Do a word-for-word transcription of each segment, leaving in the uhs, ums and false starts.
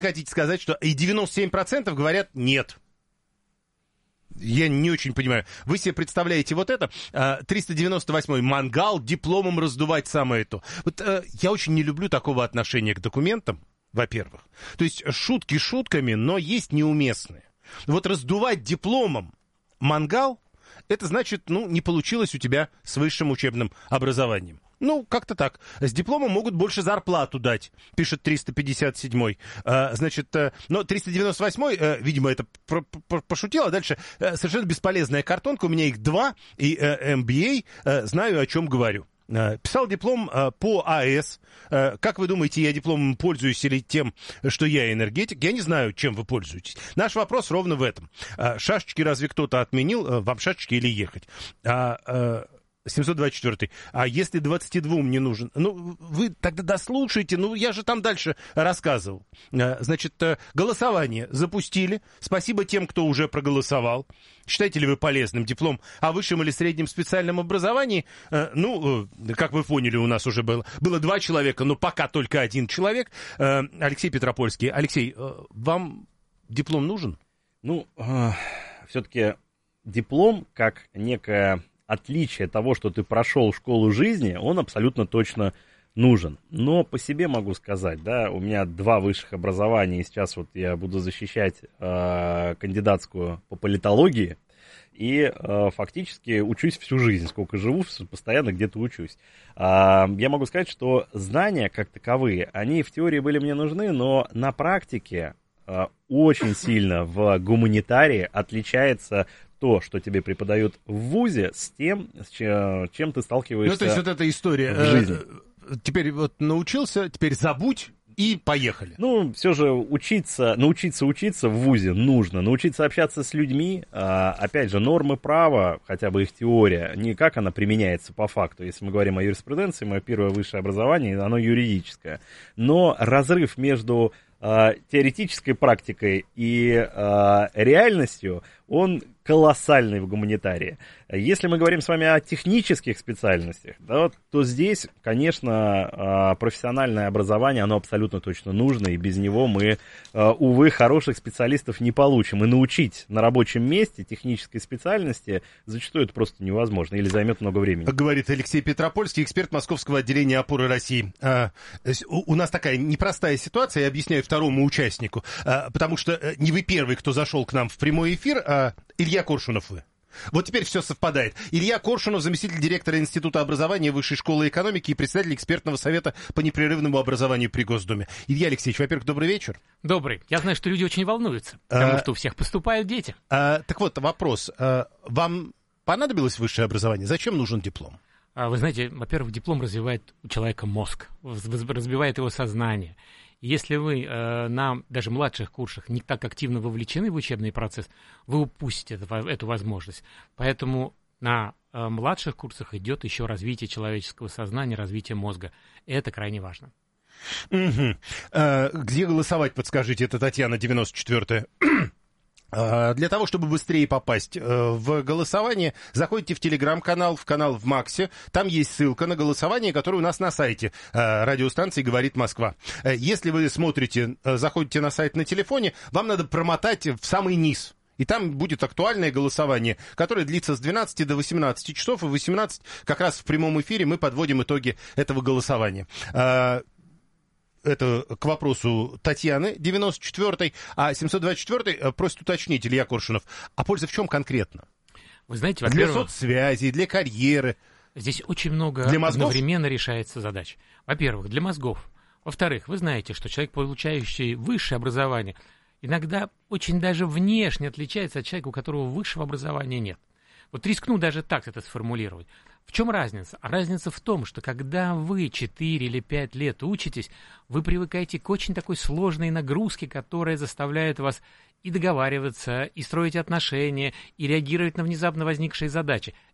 хотите сказать, что и девяносто семь процентов говорят нет. Я не очень понимаю. Вы себе представляете вот это? триста девяносто восьмой мангал, дипломом раздувать самое то. Вот я очень не люблю такого отношения к документам, во-первых. То есть шутки шутками, но есть неуместные. Вот раздувать дипломом мангал, это значит, ну, не получилось у тебя с высшим учебным образованием. Ну, как-то так. С дипломом могут больше зарплату дать, пишет триста пятьдесят седьмой. А, значит, но триста девяносто восьмой, видимо, это пошутил, а дальше совершенно бесполезная картонка. У меня их два, и эм би эй, знаю, о чем говорю. Писал диплом по АЭС. Как вы думаете, я дипломом пользуюсь или тем, что я энергетик? Я не знаю, чем вы пользуетесь. Наш вопрос ровно в этом. Шашечки разве кто-то отменил? Вам шашечки или ехать? семьсот двадцать четвёртый. А если двадцати двум не нужен? Ну, вы тогда дослушайте. Ну, я же там дальше рассказывал. Значит, голосование запустили. Спасибо тем, кто уже проголосовал. Считаете ли вы полезным диплом о высшем или среднем специальном образовании? Ну, как вы поняли, у нас уже было, было два человека, но пока только один человек. Алексей Петропольский. Алексей, вам диплом нужен? Ну, все-таки диплом, как некая... отличие того, что ты прошел школу жизни, он абсолютно точно нужен. Но по себе могу сказать, да, у меня два высших образования, и сейчас вот я буду защищать э, кандидатскую по политологии, и э, фактически учусь всю жизнь, сколько живу, постоянно где-то учусь. Э, я могу сказать, что знания как таковые, они в теории были мне нужны, но на практике э, очень сильно в гуманитарии отличается то, что тебе преподают в вузе, с тем, с чем, чем ты сталкиваешься. Ну, то есть вот эта история. В жизни. Теперь вот научился, теперь забудь и поехали. Ну, все же учиться, научиться учиться в вузе нужно. Научиться общаться с людьми, а, опять же, нормы права, хотя бы их теория, не как она применяется по факту. Если мы говорим о юриспруденции, мое первое высшее образование, оно юридическое. Но разрыв между а, теоретической практикой и а, реальностью, он колоссальный в гуманитарии. Если мы говорим с вами о технических специальностях, да, то здесь, конечно, профессиональное образование, оно абсолютно точно нужно, и без него мы, увы, хороших специалистов не получим. И научить на рабочем месте технической специальности зачастую это просто невозможно, или займет много времени. Говорит Алексей Петропольский, эксперт Московского отделения «Опоры России». У нас такая непростая ситуация, я объясняю второму участнику, потому что не вы первый, кто зашел к нам в прямой эфир, а Илья Коршунов вы. Вот теперь все совпадает. Илья Коршунов, заместитель директора Института образования Высшей школы экономики и председатель экспертного совета по непрерывному образованию при Госдуме. Илья Алексеевич, во-первых, добрый вечер. Добрый. Я знаю, что люди очень волнуются, потому а, что у всех поступают дети. А, так вот, вопрос. А, вам понадобилось высшее образование? Зачем нужен диплом? А, вы знаете, во-первых, диплом развивает у человека мозг, разбивает его сознание. Если вы э, на даже младших курсах не так активно вовлечены в учебный процесс, вы упустите эту, эту возможность. Поэтому на э, младших курсах идет еще развитие человеческого сознания, развитие мозга. И это крайне важно. Угу. А, где голосовать, подскажите, это Татьяна, девяносто четвёртая. Для того, чтобы быстрее попасть в голосование, заходите в телеграм-канал, в канал в Максе. Там есть ссылка на голосование, которое у нас на сайте радиостанции «Говорит Москва». Если вы смотрите, заходите на сайт на телефоне, вам надо промотать в самый низ. И там будет актуальное голосование, которое длится с двенадцати до восемнадцати часов. И в восемнадцать как раз в прямом эфире мы подводим итоги этого голосования. Это к вопросу Татьяны, девяносто четвёртой, а семьсот двадцать четвёртый просит уточнить, Илья Коршунов, а польза в чем конкретно? Вы знаете, во-первых... Для соцсвязи, для карьеры. Здесь очень много одновременно решается задач. Во-первых, для мозгов. Во-вторых, вы знаете, что человек, получающий высшее образование, иногда очень даже внешне отличается от человека, у которого высшего образования нет. Вот рискну даже так это сформулировать. В чем разница? А разница в том, что когда вы четыре или пять лет учитесь, вы привыкаете к очень такой сложной нагрузке, которая заставляет вас и договариваться, и строить отношения, и реагировать на внезапно возникшие задачи.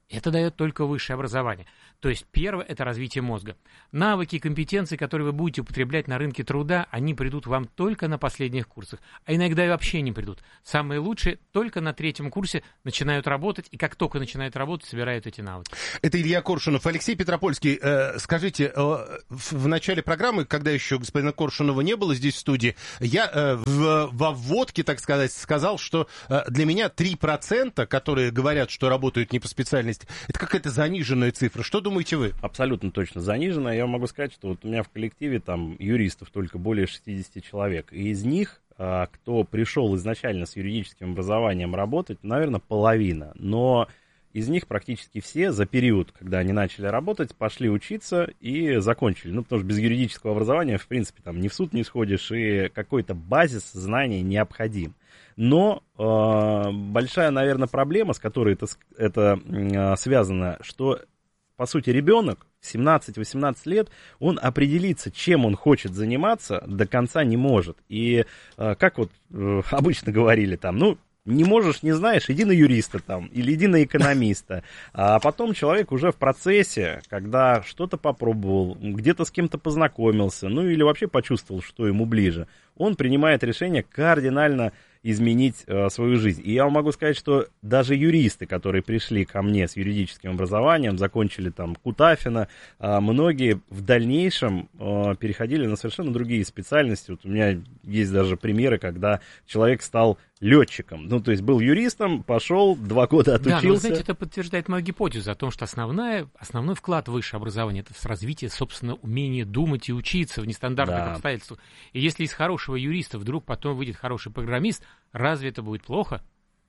Это дает только высшее образование. То есть первое – это развитие мозга. Навыки, компетенции, которые вы будете употреблять на рынке труда, они придут вам только на последних курсах. А иногда и вообще не придут. Самые лучшие только на третьем курсе начинают работать, и как только начинают работать, собирают эти навыки. Это Илья Коршунов. Алексей Петропольский, э, скажите, э, в, в начале программы, когда еще господина Коршунова не было здесь в студии, я э, в, во вводке, так сказать, сказал, что э, для меня три процента, которые говорят, что работают не по специальности, это какая-то заниженная цифра. Что думаете вы? Абсолютно точно заниженная. Я могу сказать, что вот у меня в коллективе там юристов только более шестьдесят человек. И из них, кто пришел изначально с юридическим образованием работать, наверное, половина. Но из них практически все за период, когда они начали работать, пошли учиться и закончили. Ну, потому что без юридического образования, в принципе, там ни в суд не сходишь, и какой-то базис знаний необходим. Но э, большая, наверное, проблема, с которой это, это э, связано, что, по сути, ребенок в семнадцать-восемнадцать лет, он определиться, чем он хочет заниматься, до конца не может. И э, как вот э, обычно говорили там, ну, не можешь, не знаешь, иди на юриста там, или иди на экономиста. А потом человек уже в процессе, когда что-то попробовал, где-то с кем-то познакомился, ну или вообще почувствовал, что ему ближе, он принимает решение кардинально изменить э, свою жизнь. И я вам могу сказать, что даже юристы, которые пришли ко мне с юридическим образованием, закончили там Кутафина, э, многие в дальнейшем э, переходили на совершенно другие специальности. Вот у меня есть даже примеры, когда человек стал летчиком. Ну, то есть был юристом, пошел, два года отучился. Да, но, знаете, это подтверждает мою гипотезу о том, что основная, основной вклад в высшее образование – это в развитие, собственно, умения думать и учиться в нестандартных да. обстоятельствах. И если из хорошего юриста вдруг потом выйдет хороший программист, разве это будет плохо?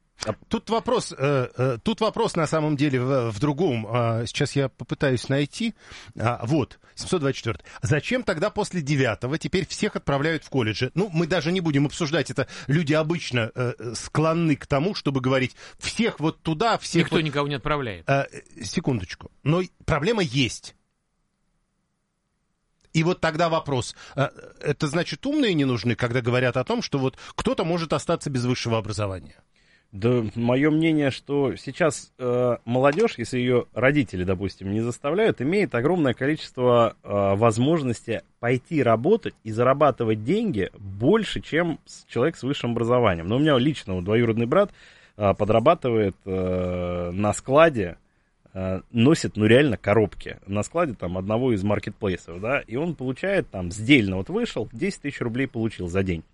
Тут вопрос, э, э, тут вопрос на самом деле в, в другом. А, сейчас я попытаюсь найти. А, вот, семьсот двадцать четыре. Зачем тогда после девятого теперь всех отправляют в колледжи? Ну, мы даже не будем обсуждать это. Люди обычно э, склонны к тому, чтобы говорить всех вот туда, всех... Никто вот... никого не отправляет. А, секундочку. Но проблема есть. И вот тогда вопрос, это значит умные не нужны, когда говорят о том, что вот кто-то может остаться без высшего образования? Да, мое мнение, что сейчас э, молодежь, если ее родители, допустим, не заставляют, имеет огромное количество э, возможностей пойти работать и зарабатывать деньги больше, чем человек с высшим образованием. Но у меня лично вот, двоюродный брат э, подрабатывает э, на складе, э, носит, ну, реально коробки на складе там одного из маркетплейсов, да, и он получает там сдельно, вот вышел, десять тысяч рублей получил за день.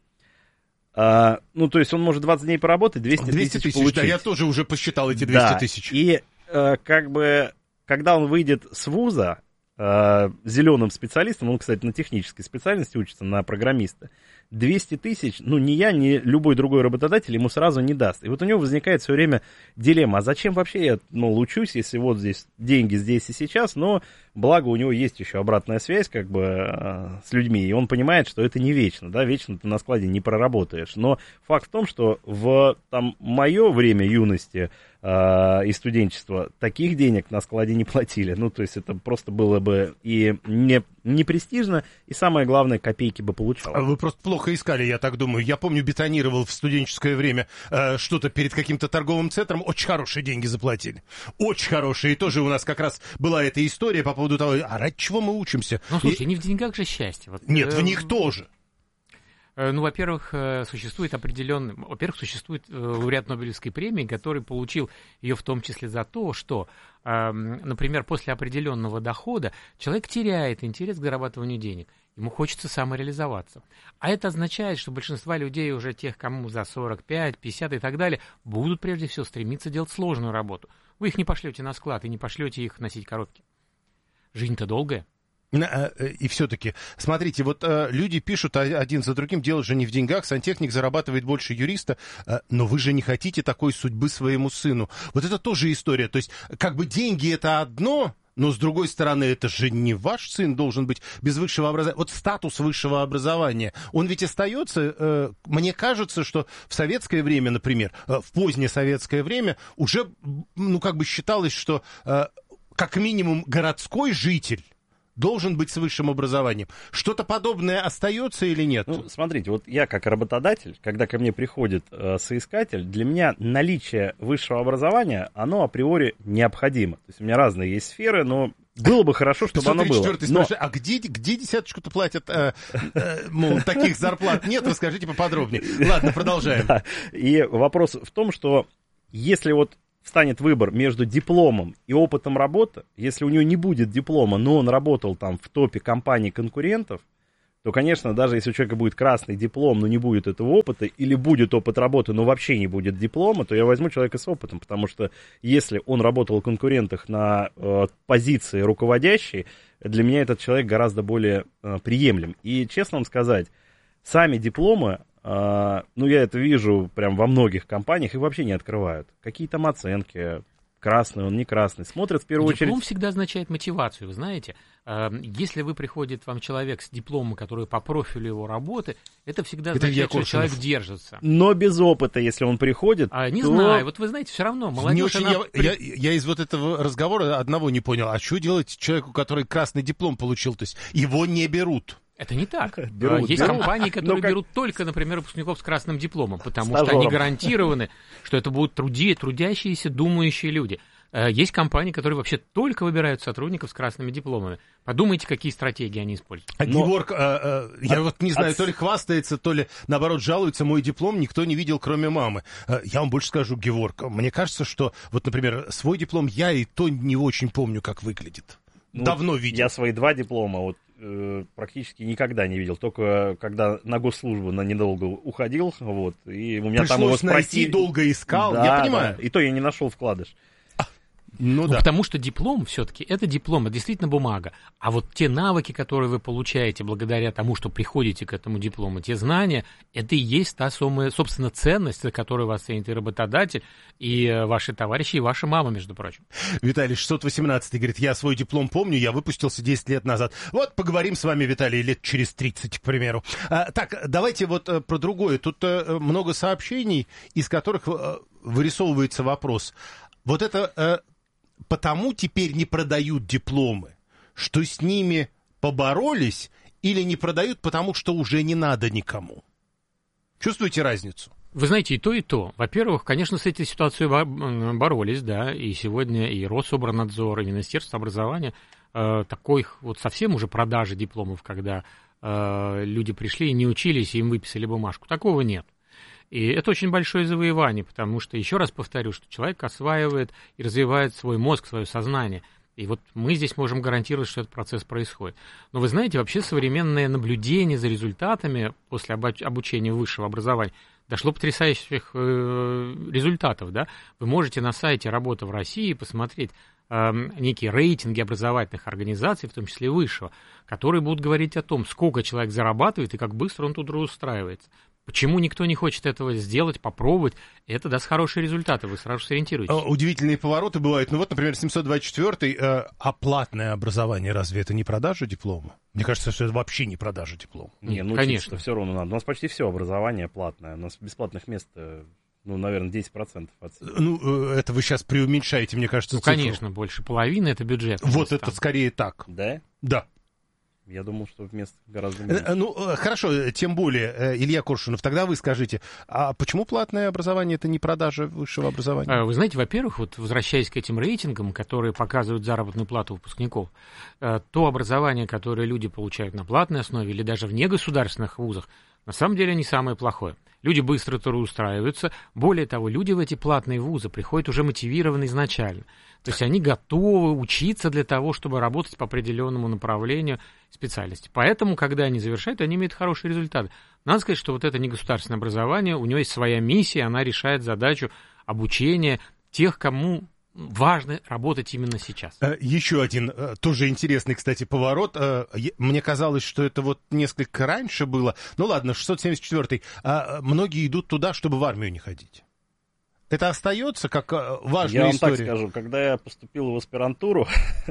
А, ну, то есть он может двадцать дней поработать, двести тысяч получить. Да, я тоже уже посчитал эти двести тысяч. Да, и а, как бы, когда он выйдет с вуза а, зеленым специалистом, он, кстати, на технической специальности учится, на программиста, двести тысяч, ну, ни я, ни любой другой работодатель ему сразу не даст. И вот у него возникает все время дилемма, а зачем вообще я, мол, учусь, если вот здесь деньги здесь и сейчас, но благо у него есть еще обратная связь, как бы, э, с людьми, и он понимает, что это не вечно, да, вечно ты на складе не проработаешь. Но факт в том, что в, там, мое время юности э, и студенчества таких денег на складе не платили. Ну, то есть это просто было бы и не, не престижно, и самое главное, копейки бы получал. Вы просто плохо искали, я так думаю. Я помню, бетонировал в студенческое время э, что-то перед каким-то торговым центром. Очень хорошие деньги заплатили. Очень хорошие. И тоже у нас как раз была эта история по поводу того, а ради чего мы учимся? Ну, слушайте, и... не в деньгах же счастье. Вот, Нет, э... в них тоже. Ну, во-первых, существует определенный... Во-первых, существует лауреат Нобелевской премии, который получил ее в том числе за то, что, например, после определенного дохода человек теряет интерес к зарабатыванию денег. Ему хочется самореализоваться. А это означает, что большинство людей, уже тех, кому за сорок пять, пятьдесят и так далее, будут прежде всего стремиться делать сложную работу. Вы их не пошлете на склад и не пошлете их носить коробки. Жизнь-то долгая. И все-таки, смотрите, вот э, люди пишут один за другим, дело же не в деньгах, сантехник зарабатывает больше юриста, э, но вы же не хотите такой судьбы своему сыну. Вот это тоже история, то есть как бы деньги это одно, но с другой стороны, это же не ваш сын должен быть без высшего образования. Вот статус высшего образования, он ведь остается, э, мне кажется, что в советское время, например, э, в позднее советское время уже, ну как бы считалось, что э, как минимум городской житель должен быть с высшим образованием. Что-то подобное остается или нет? Ну, смотрите, вот я как работодатель, когда ко мне приходит э, соискатель, для меня наличие высшего образования, оно априори необходимо. То есть у меня разные есть сферы, но было бы хорошо, чтобы оно было. Но... А где, где десяточку-то платят? Э, э, мол, таких зарплат нет, расскажите поподробнее. Ладно, продолжаем. Да. И вопрос в том, что если вот встанет выбор между дипломом и опытом работы, если у него не будет диплома, но он работал там в топе компаний-конкурентов, то, конечно, даже если у человека будет красный диплом, но не будет этого опыта, или будет опыт работы, но вообще не будет диплома, то я возьму человека с опытом, потому что если он работал в конкурентах на э, позиции руководящей, для меня этот человек гораздо более э, приемлем. И, честно вам сказать, сами дипломы, э, ну, я это вижу прям во многих компаниях, их вообще не открывают. Какие там оценки, красный он, не красный, смотрят в первую Диплом очередь... Диплом всегда означает мотивацию, вы знаете. Если вы приходит вам человек с дипломом, который по профилю его работы, это всегда это означает, что человек держится. Но без опыта, если он приходит, а, Не то... знаю, вот вы знаете, все равно молодежь... Не очень она... я, я, я из вот этого разговора одного не понял. А что делать человеку, который красный диплом получил? То есть его не берут? Это не так. Берут, Есть берут. компании, которые как... берут только, например, выпускников с красным дипломом, потому Стажером. что они гарантированы, что это будут труди, трудящиеся, думающие люди. Есть компании, которые вообще только выбирают сотрудников с красными дипломами. Подумайте, какие стратегии они используют. А Но... Геворг, а, а, я от, вот не знаю, от... то ли хвастается, то ли, наоборот, жалуется, мой диплом никто не видел, кроме мамы. Я вам больше скажу, Геворг, мне кажется, что, вот, например, свой диплом я и то не очень помню, как выглядит. Ну, давно видел. Я свои два диплома вот, э, практически никогда не видел, только когда на госслужбу на недолго уходил, вот, и у меня пришлось там его спросили... найти, долго искал, да, я понимаю. Да. И то я не нашел вкладыш. Ну, ну да. Потому что диплом все-таки это диплом, это действительно бумага. А вот те навыки, которые вы получаете благодаря тому, что приходите к этому диплому, те знания, это и есть та самая, собственно, ценность, за которую вас ценит и работодатель, и ваши товарищи, и ваша мама, между прочим. Виталий шестьсот восемнадцатый говорит, я свой диплом помню, я выпустился десять лет назад. Вот поговорим с вами, Виталий, лет через тридцать, к примеру. А, так, давайте вот а, про другое. Тут а, много сообщений, из которых а, вырисовывается вопрос. Вот это... А, потому теперь не продают дипломы, что с ними поборолись, или не продают, потому что уже не надо никому? Чувствуете разницу? Вы знаете, и то, и то. Во-первых, конечно, с этой ситуацией боролись, да, и сегодня и Рособорнадзор, и Министерство образования э, такой вот совсем уже продажи дипломов, когда э, люди пришли и не учились, и им выписали бумажку. Такого нет. И это очень большое завоевание, потому что, еще раз повторю, что человек осваивает и развивает свой мозг, свое сознание. И вот мы здесь можем гарантировать, что этот процесс происходит. Но вы знаете, вообще современное наблюдение за результатами после обучения высшего образования дошло потрясающих э, результатов. Да? Вы можете на сайте «Работа в России» посмотреть э, некие рейтинги образовательных организаций, в том числе высшего, которые будут говорить о том, сколько человек зарабатывает и как быстро он трудоустраивается. Почему никто не хочет этого сделать, попробовать? Это даст хорошие результаты, вы сразу сориентируетесь. Удивительные повороты бывают. Ну вот, например, семьсот двадцать четвёртый, э, а платное образование, разве это не продажа диплома? Мне кажется, что это вообще не продажа диплома. Не, ну, конечно, все равно надо. У нас почти все образование платное. У нас бесплатных мест, ну, наверное, десять процентов. От... Ну, это вы сейчас преуменьшаете, мне кажется, Ну, цифру. конечно, больше половины это бюджет. Вот это там. Скорее так. Да? Да. Я думал, что вместо гораздо меньше. Ну, хорошо, тем более, Илья Коршунов, тогда вы скажите, а почему платное образование — это не продажа высшего образования? Вы знаете, во-первых, вот возвращаясь к этим рейтингам, которые показывают заработную плату выпускников, то образование, которое люди получают на платной основе или даже в негосударственных вузах, на самом деле не самое плохое. Люди быстро трудоустраиваются. Более того, люди в эти платные вузы приходят уже мотивированы изначально. То есть они готовы учиться для того, чтобы работать по определенному направлению специальности. Поэтому, когда они завершают, они имеют хорошие результаты. Надо сказать, что вот это негосударственное образование, у него есть своя миссия, она решает задачу обучения тех, кому важно работать именно сейчас. Еще один тоже интересный, кстати, поворот. Мне казалось, что это вот несколько раньше было. Ну ладно, шестьсот семьдесят четвёртый. Многие идут туда, чтобы в армию не ходить. Это остается как важная я вам история? Так скажу, когда я поступил в аспирантуру,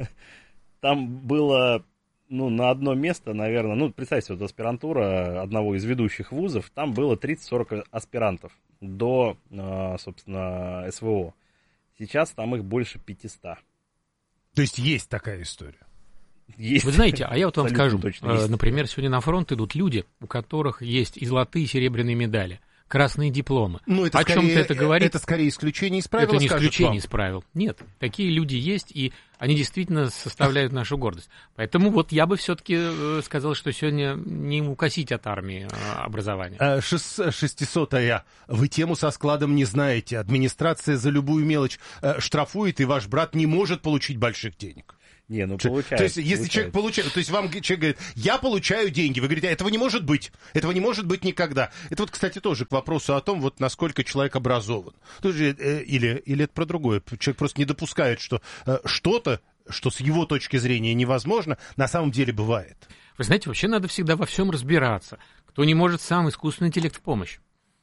там было, ну, на одно место, наверное, ну, представьте, вот аспирантура одного из ведущих вузов, там было тридцать-сорок аспирантов до, собственно, СВО. Сейчас там их больше пятисот. То есть есть такая история? Есть. Вы знаете, а я вот вам скажу, например, сегодня на фронт идут люди, у которых есть и золотые, и серебряные медали, красные дипломы. Ну, это О скорее, чем-то это говорит. Это скорее исключение из правил. Это не исключение из правил. Нет, такие люди есть, и они действительно составляют нашу гордость. Поэтому вот я бы все-таки сказал, что сегодня не укосить от армии образование. Шестисотая. Вы тему со складом не знаете. Администрация за любую мелочь штрафует, и ваш брат не может получить больших денег. Не, ну получается. То есть, если получается. человек получает, то есть вам человек говорит, я получаю деньги, вы говорите, этого не может быть, этого не может быть никогда. Это вот, кстати, тоже к вопросу о том, вот насколько человек образован. Тоже, э, или, или это про другое. Человек просто не допускает, что э, что-то, что с его точки зрения невозможно, на самом деле бывает. Вы знаете, вообще надо всегда во всем разбираться. Кто не может сам, искусственный интеллект в помощь.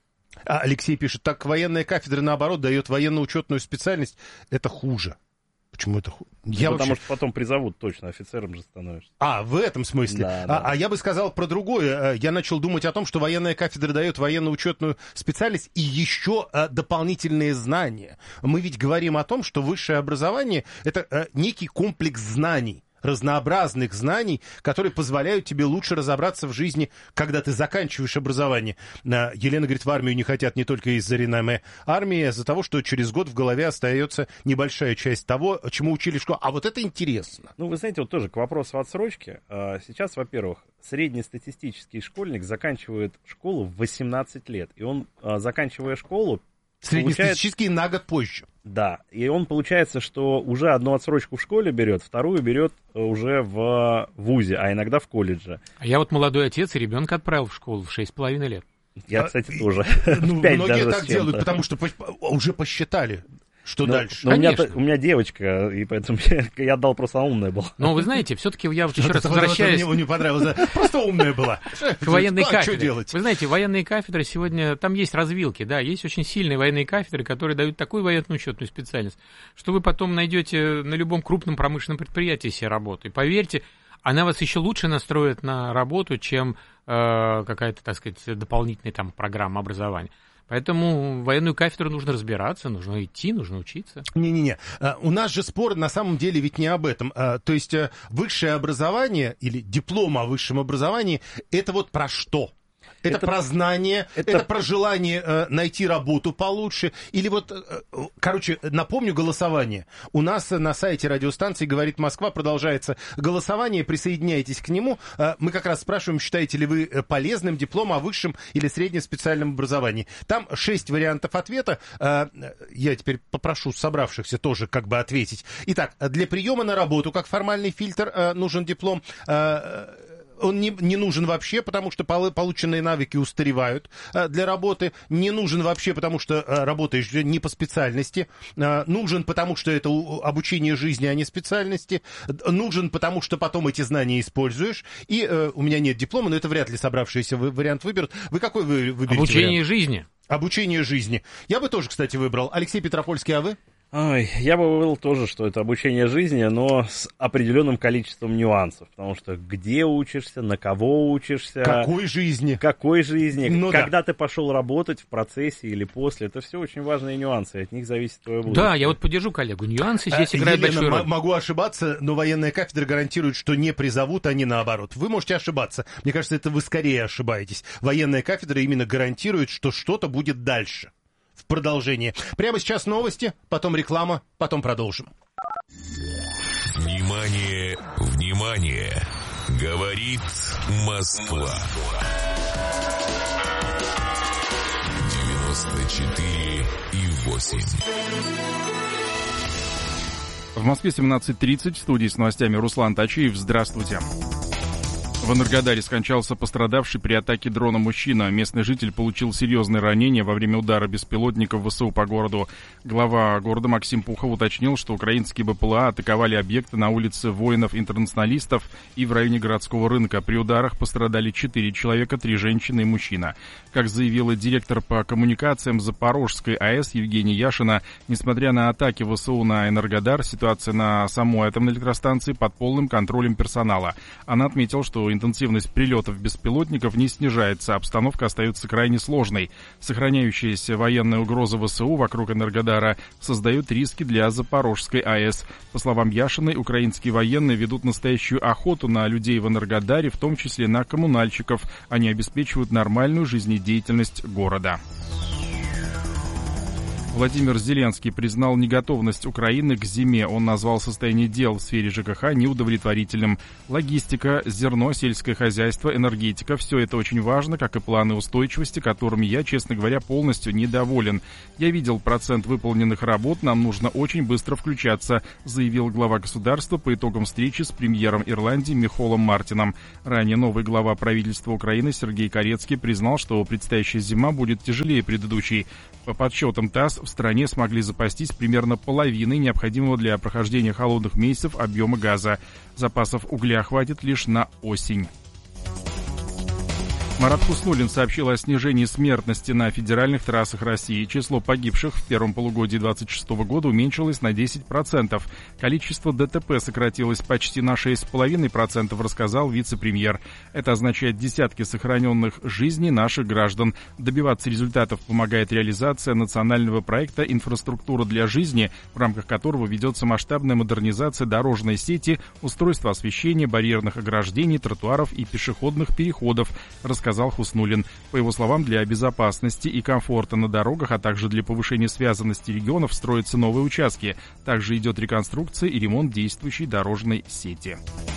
А Алексей пишет, так военная кафедра, наоборот, дает военно-учетную специальность. Это хуже. Почему это хуже? Ну, я потому вообще... что потом призовут точно, офицером же становишься. А, в этом смысле. Да, а, да. а я бы сказал про другое. Я начал думать о том, что военная кафедра дает военно-учетную специальность и еще а, дополнительные знания. Мы ведь говорим о том, что высшее образование — это а, некий комплекс знаний, разнообразных знаний, которые позволяют тебе лучше разобраться в жизни, когда ты заканчиваешь образование. Елена говорит, в армию не хотят не только из-за реноме армии, а из-за того, что через год в голове остается небольшая часть того, чему учили в школе. А вот это интересно. Ну, вы знаете, вот тоже к вопросу отсрочки. Сейчас, во-первых, среднестатистический школьник заканчивает школу в восемнадцать лет. И он, заканчивая школу, среднестатистический получает... на год позже. Да, и он, получается, что уже одну отсрочку в школе берет, вторую берет уже в вузе, а иногда в колледже. А я вот молодой отец, и ребенка отправил в школу в шесть с половиной лет. Я, кстати, тоже. Ну, многие так делают, потому что уже посчитали. Что но, дальше? Но у, меня, у меня девочка, и поэтому я отдал, просто умная была. Но вы знаете, все-таки я вот еще раз возвращаюсь... Мне не понравилось. Просто умная была. К военной кафедре. Вы знаете, военные кафедры сегодня... Там есть развилки, да, есть очень сильные военные кафедры, которые дают такую военную учетную специальность, что вы потом найдете на любом крупном промышленном предприятии себе работу. И поверьте, она вас еще лучше настроит на работу, чем э, какая-то, так сказать, дополнительная там программа образования. Поэтому в военную кафедру нужно разбираться, нужно идти, нужно учиться. Не-не-не, у нас же спор на самом деле ведь не об этом. То есть высшее образование или диплом о высшем образовании — это вот про что? Это, это про знание, это... это про желание э, найти работу получше. Или вот, э, короче, напомню голосование. У нас на сайте радиостанции «Говорит Москва» продолжается голосование. Присоединяйтесь к нему. Э, мы как раз спрашиваем, считаете ли вы полезным диплом о высшем или среднем специальном образовании. Там шесть вариантов ответа. Э, я теперь попрошу собравшихся тоже как бы ответить. Итак, для приема на работу как формальный фильтр э, нужен диплом. Э, Он не, не нужен вообще, потому что полученные навыки устаревают а, для работы. Не нужен вообще, потому что а, работаешь не по специальности. А, нужен, потому что это обучение жизни, а не специальности. Нужен, потому что потом эти знания используешь. И а, у меня нет диплома, но это вряд ли собравшиеся вариант выберут. Вы какой вы выберете? Обучение вариант? жизни. Обучение жизни. Я бы тоже, кстати, выбрал. Алексей Петропольский, а вы? Ой, я бы выбрал тоже, что это обучение жизни, но с определенным количеством нюансов. Потому что где учишься, на кого учишься. Какой жизни. Какой жизни. Ну, когда да. ты пошел работать в процессе или после. Это все очень важные нюансы, от них зависит твое будущее. Да, я вот поддержу коллегу. Нюансы здесь а, играют Елена, большую роль. М- могу ошибаться, но военная кафедра гарантирует, что не призовут, а не наоборот. Вы можете ошибаться. Мне кажется, это вы скорее ошибаетесь. Военная кафедра именно гарантирует, что что-то будет дальше. В продолжение. Прямо сейчас новости, потом реклама, потом продолжим. Внимание, внимание! Говорит Москва. девяносто четыре и восемь. В Москве семнадцать тридцать. В студии с новостями Руслан Тачиев. Здравствуйте. В Энергодаре скончался пострадавший при атаке дрона мужчина. Местный житель получил серьезные ранения во время удара беспилотников ВСУ по городу. Глава города Максим Пухов уточнил, что украинские БПЛА атаковали объекты на улице воинов-интернационалистов и в районе городского рынка. При ударах пострадали четыре человека, три женщины и мужчина. Как заявила директор по коммуникациям Запорожской АЭС Евгения Яшина, несмотря на атаки ВСУ на Энергодар, ситуация на самой атомной электростанции под полным контролем персонала. Она отметила, что интенсивность прилетов беспилотников не снижается, обстановка остается крайне сложной. Сохраняющаяся военная угроза ВСУ вокруг Энергодара создает риски для Запорожской АЭС. По словам Яшиной, украинские военные ведут настоящую охоту на людей в Энергодаре, в том числе на коммунальщиков. Они обеспечивают нормальную жизнедеятельность города. Владимир Зеленский признал неготовность Украины к зиме. Он назвал состояние дел в сфере ЖКХ неудовлетворительным. Логистика, зерно, сельское хозяйство, энергетика – все это очень важно, как и планы устойчивости, которыми я, честно говоря, полностью недоволен. Я видел процент выполненных работ, нам нужно очень быстро включаться, заявил глава государства по итогам встречи с премьером Ирландии Михолом Мартином. Ранее новый глава правительства Украины Сергей Карецкий признал, что предстоящая зима будет тяжелее предыдущей. По подсчетам ТАСС, в стране смогли запастись примерно половиной необходимого для прохождения холодных месяцев объема газа. Запасов угля хватит лишь на осень. Марат Хуснуллин сообщил о снижении смертности на федеральных трассах России. Число погибших в первом полугодии две тысячи двадцать шестого года уменьшилось на десять процентов. Количество ДТП сократилось почти на шесть целых пять десятых процента, рассказал вице-премьер. Это означает десятки сохраненных жизней наших граждан. Добиваться результатов помогает реализация национального проекта «Инфраструктура для жизни», в рамках которого ведется масштабная модернизация дорожной сети, устройство освещения, барьерных ограждений, тротуаров и пешеходных переходов, рассказал сказал Хуснуллин. По его словам, для безопасности и комфорта на дорогах, а также для повышения связанности регионов строятся новые участки. Также идет реконструкция и ремонт действующей дорожной сети.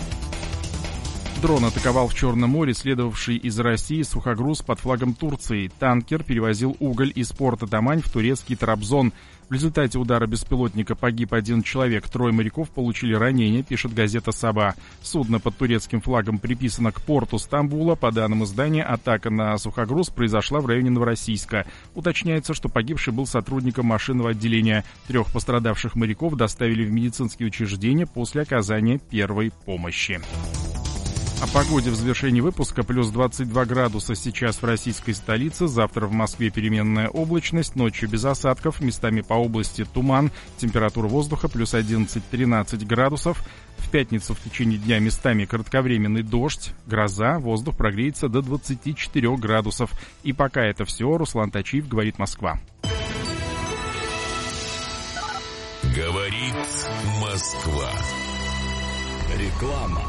Дрон атаковал в Черном море следовавший из России сухогруз под флагом Турции. Танкер перевозил уголь из порта Тамань в турецкий Трабзон. В результате удара беспилотника погиб один человек, трое моряков получили ранения, пишет газета «Саба». Судно под турецким флагом приписано к порту Стамбула. По данным издания, атака на сухогруз произошла в районе Новороссийска. Уточняется, что погибший был сотрудником машинного отделения. Трех пострадавших моряков доставили в медицинские учреждения после оказания первой помощи. О погоде в завершении выпуска. Плюс двадцать два градуса сейчас в российской столице. Завтра в Москве переменная облачность. Ночью без осадков. Местами по области туман. Температура воздуха плюс одиннадцать-тринадцать градусов. В пятницу в течение дня местами кратковременный дождь, гроза. Воздух прогреется до двадцати четырёх градусов. И пока это все. Руслан Тачиев, говорит Москва. Говорит Москва. Реклама.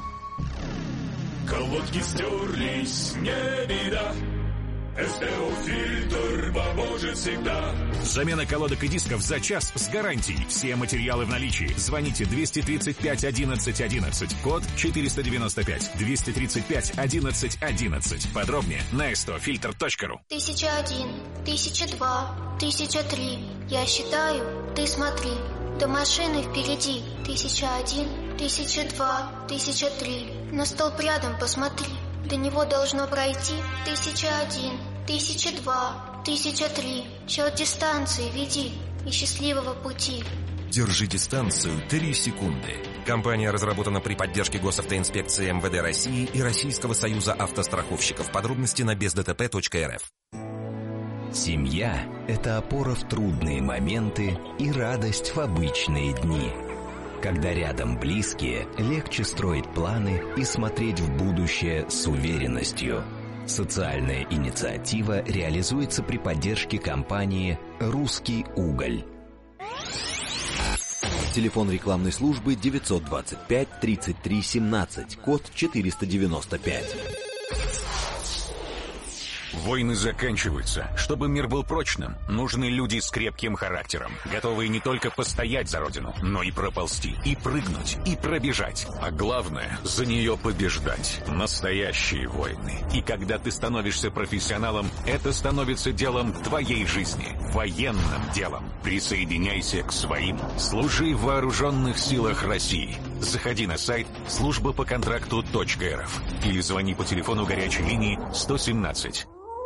Колодки стерлись, не беда. СТО-фильтр поможет всегда. Замена колодок и дисков за час с гарантией. Все материалы в наличии. Звоните двести тридцать пять одиннадцать одиннадцать. Код четыреста девяносто пять. двести тридцать пять одиннадцать одиннадцать. Подробнее на сто фильтр точка ру. Тысяча один, тысяча два, тысяча три. Я считаю, ты смотри. До машины впереди. Тысяча один, тысяча два, тысяча три. На столб рядом посмотри. До него должно пройти тысяча один, тысяча два, тысяча три. Счет дистанции веди и счастливого пути. Держи дистанцию три секунды. Компания разработана при поддержке Госавтоинспекции эм вэ дэ России и Российского союза автостраховщиков. Подробности на без дэ тэ пэ точка эр эф. Семья – это опора в трудные моменты и радость в обычные дни. Когда рядом близкие, легче строить планы и смотреть в будущее с уверенностью. Социальная инициатива реализуется при поддержке компании «Русский уголь». Телефон рекламной службы девятьсот двадцать пять тридцать три семнадцать, код четыреста девяносто пять. Войны заканчиваются. Чтобы мир был прочным, нужны люди с крепким характером, готовые не только постоять за родину, но и проползти, и прыгнуть, и пробежать. А главное, за нее побеждать. Настоящие войны. И когда ты становишься профессионалом, это становится делом твоей жизни. Военным делом. Присоединяйся к своим. Служи в вооруженных силах России. Заходи на сайт служба по контракту точка эр эф или звони по телефону горячей линии сто семнадцать.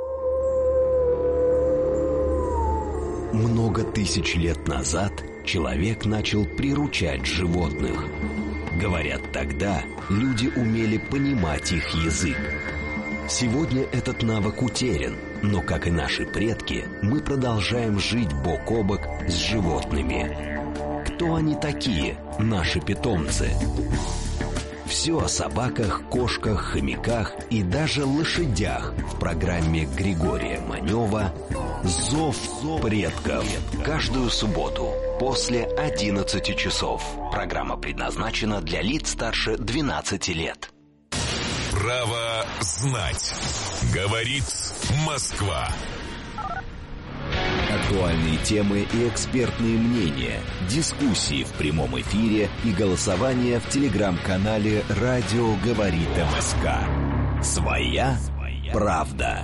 Много тысяч лет назад человек начал приручать животных. Говорят, тогда люди умели понимать их язык. Сегодня этот навык утерян, но, как и наши предки, мы продолжаем жить бок о бок с животными. Кто они такие, наши питомцы? Все о собаках, кошках, хомяках и даже лошадях в программе Григория Манева «Зов предков». Каждую субботу после одиннадцати часов. Программа предназначена для лиц старше двенадцати лет. Право знать. Говорит Москва. Актуальные темы и экспертные мнения, дискуссии в прямом эфире и голосование в телеграм-канале «Радио говорит МСК». Своя правда.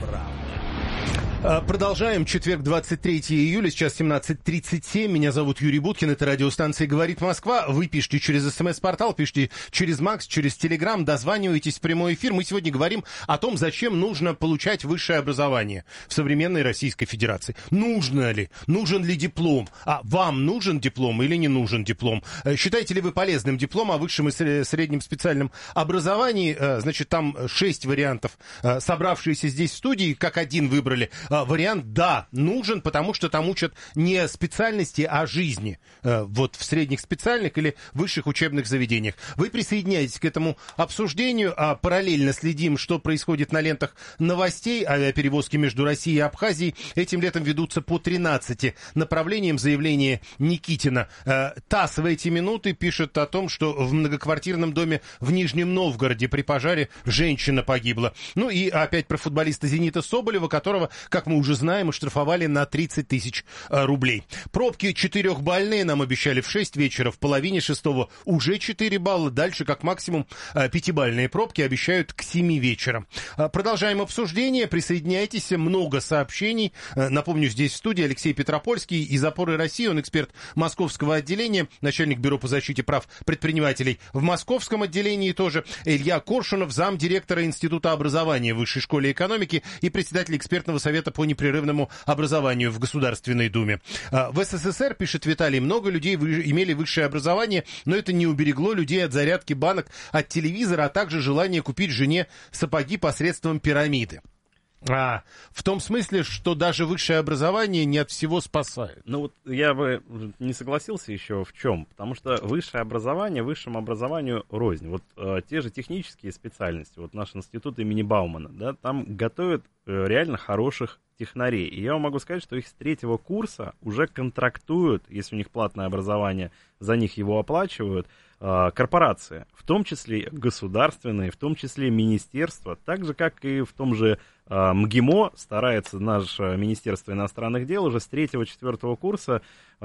Продолжаем. Четверг, двадцать третьего июля, сейчас семнадцать тридцать семь. Меня зовут Юрий Буткин, это радиостанция «Говорит Москва». Вы пишите через СМС-портал, пишите через Макс, через Телеграм, дозваниваетесь в прямой эфир. Мы сегодня говорим о том, зачем нужно получать высшее образование в современной Российской Федерации. Нужно ли? Нужен ли диплом? А вам нужен диплом или не нужен диплом? Считаете ли вы полезным диплом о высшем и среднем специальном образовании? Значит, там шесть вариантов, собравшиеся здесь в студии, как один выбрали. Вариант «да» нужен, потому что там учат не специальности, а жизни. Вот в средних специальных или высших учебных заведениях. Вы присоединяетесь к этому обсуждению, а параллельно следим, что происходит на лентах новостей. Авиаперевозки между Россией и Абхазией этим летом ведутся по тринадцати направлениям. Заявление Никитина. ТАСС в эти минуты пишет о том, что в многоквартирном доме в Нижнем Новгороде при пожаре женщина погибла. Ну и опять про футболиста «Зенита» Соболева, которого, как мы уже знаем, оштрафовали на тридцать тысяч рублей. Пробки четырехбальные нам обещали в шесть вечера, в половине шестого уже четыре балла. Дальше, как максимум, пятибальные пробки обещают к семи вечера. Продолжаем обсуждение. Присоединяйтесь. Много сообщений. Напомню, здесь в студии Алексей Петропольский из «Опоры России». Он эксперт московского отделения, начальник бюро по защите прав предпринимателей в московском отделении тоже. Илья Коршунов, замдиректора Института образования в Высшей школе экономики и председатель экспертного совета по непрерывному образованию в Государственной Думе. В СССР, пишет Виталий, много людей имели высшее образование, но это не уберегло людей от зарядки банок, от телевизора, а также желания купить жене сапоги посредством пирамиды. А, в том смысле, что даже высшее образование не от всего спасает. Ну вот я бы не согласился еще в чем, потому что высшее образование высшему образованию рознь. Вот э, те же технические специальности, вот наш институт имени Баумана, да, там готовят э, реально хороших технарей. И я вам могу сказать, что их с третьего курса уже контрактуют, если у них платное образование, за них его оплачивают, э, корпорации, в том числе государственные, в том числе министерства, так же, как и в том же э, МГИМО старается наше Министерство иностранных дел уже с третьего-четвертого курса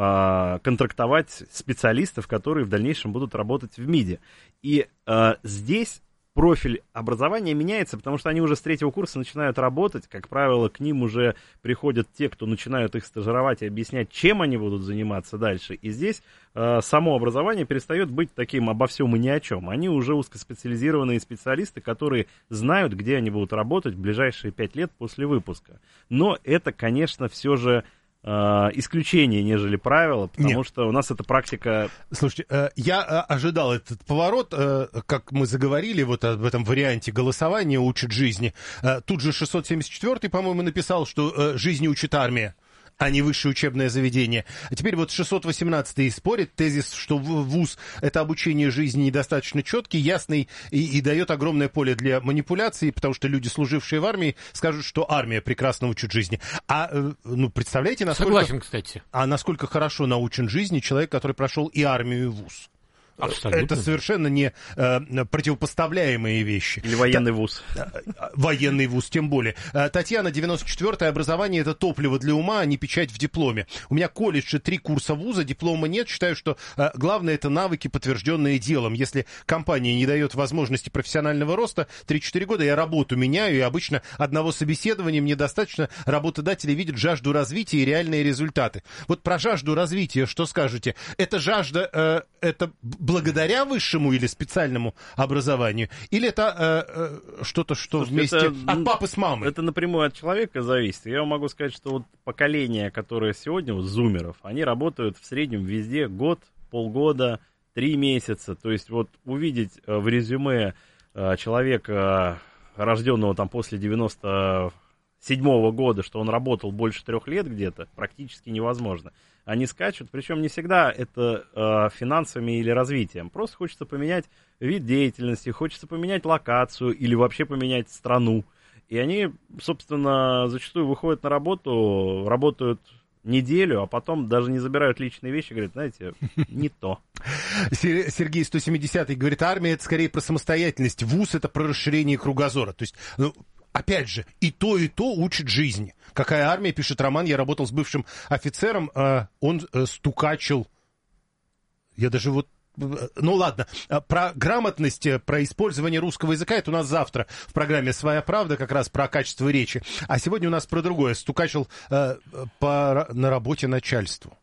э, контрактовать специалистов, которые в дальнейшем будут работать в МИДе. И э, здесь профиль образования меняется, потому что они уже с третьего курса начинают работать. Как правило, к ним уже приходят те, кто начинают их стажировать и объяснять, чем они будут заниматься дальше. И здесь э, само образование перестает быть таким обо всем и ни о чем. Они уже узкоспециализированные специалисты, которые знают, где они будут работать в ближайшие пять лет после выпуска. Но это, конечно, все же исключение, нежели правило, потому Нет. что у нас эта практика... Слушайте, я ожидал этот поворот, как мы заговорили вот об этом варианте голосования «Учат жизни». Тут же шестьсот семьдесят четвёртый, по-моему, написал, что «Жизни учит армия», а не высшее учебное заведение. А теперь вот шестьсот восемнадцатый спорит, тезис, что вуз — это обучение жизни недостаточно четкий, ясный и, и дает огромное поле для манипуляций, потому что люди, служившие в армии, скажут, что армия прекрасно учит жизни. А, ну, представляете, насколько... Согласен, кстати. А насколько хорошо научен жизни человек, который прошел и армию, и вуз? Абсолютно. Это совершенно не э, противопоставляемые вещи. Или военный Та- вуз. Военный вуз, тем более. Татьяна, девяносто четвёртое, образование — это топливо для ума, а не печать в дипломе. У меня колледж и три курса вуза, диплома нет. Считаю, что э, главное — это навыки, подтвержденные делом. Если компания не дает возможности профессионального роста, три-четыре года я работу меняю, и обычно одного собеседования мне достаточно. Работодатели видят жажду развития и реальные результаты. Вот про жажду развития что скажете? Это жажда, э, это благодаря высшему или специальному образованию? Или это э, э, что-то, что Слушайте, вместе это, от папы с мамой? Это напрямую от человека зависит. Я вам могу сказать, что вот поколение, которое сегодня, вот зумеров, они работают в среднем везде год, полгода, три месяца. То есть вот увидеть в резюме человека, рожденного там после девяносто седьмого года, что он работал больше трех лет где-то, практически невозможно. Они скачут, причем не всегда это э, финансами или развитием. Просто хочется поменять вид деятельности, хочется поменять локацию или вообще поменять страну. И они, собственно, зачастую выходят на работу, работают неделю, а потом даже не забирают личные вещи, говорят, знаете, не то. Сергей сто семидесятый говорит, армия — это скорее про самостоятельность, вуз — это про расширение кругозора. То есть, ну, опять же, и то, и то учит жизни. Какая армия, пишет Роман, я работал с бывшим офицером, э, он э, стукачил, я даже вот, ну ладно, про грамотность, про использование русского языка, это у нас завтра в программе «Своя правда», как раз про качество речи. А сегодня у нас про другое, стукачил э, по, на работе начальству.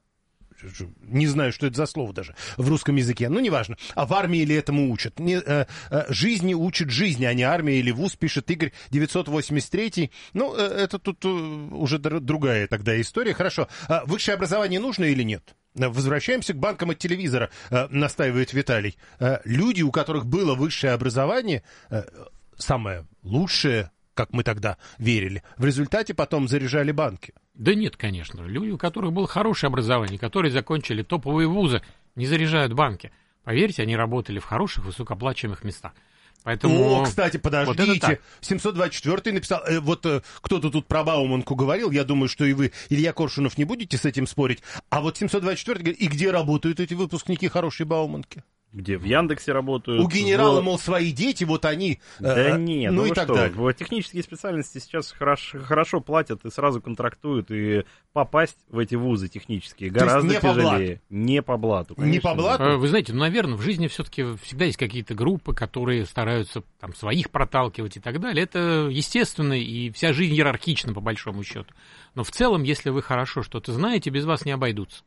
Не знаю, что это за слово даже в русском языке. Ну, неважно. А в армии ли этому учат? Не, э, э, жизни учат жизни, а не армия или вуз, пишет Игорь девятьсот восемьдесят третий. Ну, э, это тут э, уже другая тогда история. Хорошо. А высшее образование нужно или нет? Возвращаемся к банкам от телевизора, э, настаивает Виталий. Э, люди, у которых было высшее образование, э, самое лучшее, как мы тогда верили, в результате потом заряжали банки. Да нет, конечно. Люди, у которых было хорошее образование, которые закончили топовые вузы, не заряжают банки. Поверьте, они работали в хороших, высокооплачиваемых местах. Поэтому... О, кстати, подождите, вот семьсот двадцать четвёртый написал, э, вот э, кто-то тут про Бауманку говорил, я думаю, что и вы, Илья Коршунов, не будете с этим спорить, а вот семьсот двадцать четвёртый говорит, и где работают эти выпускники хорошей Бауманки? Где в Яндексе работают. У генерала, в... мол, свои дети, вот они. Да э, нет, ну, ну и так что, далее. В технические специальности сейчас хорошо, хорошо платят и сразу контрактуют, и попасть в эти вузы технические гораздо не тяжелее. По не по блату. Конечно. Не по блату? Вы знаете, ну, наверное, в жизни все-таки всегда есть какие-то группы, которые стараются там своих проталкивать и так далее. Это естественно, и вся жизнь иерархична, по большому счету. Но в целом, если вы хорошо что-то знаете, без вас не обойдутся.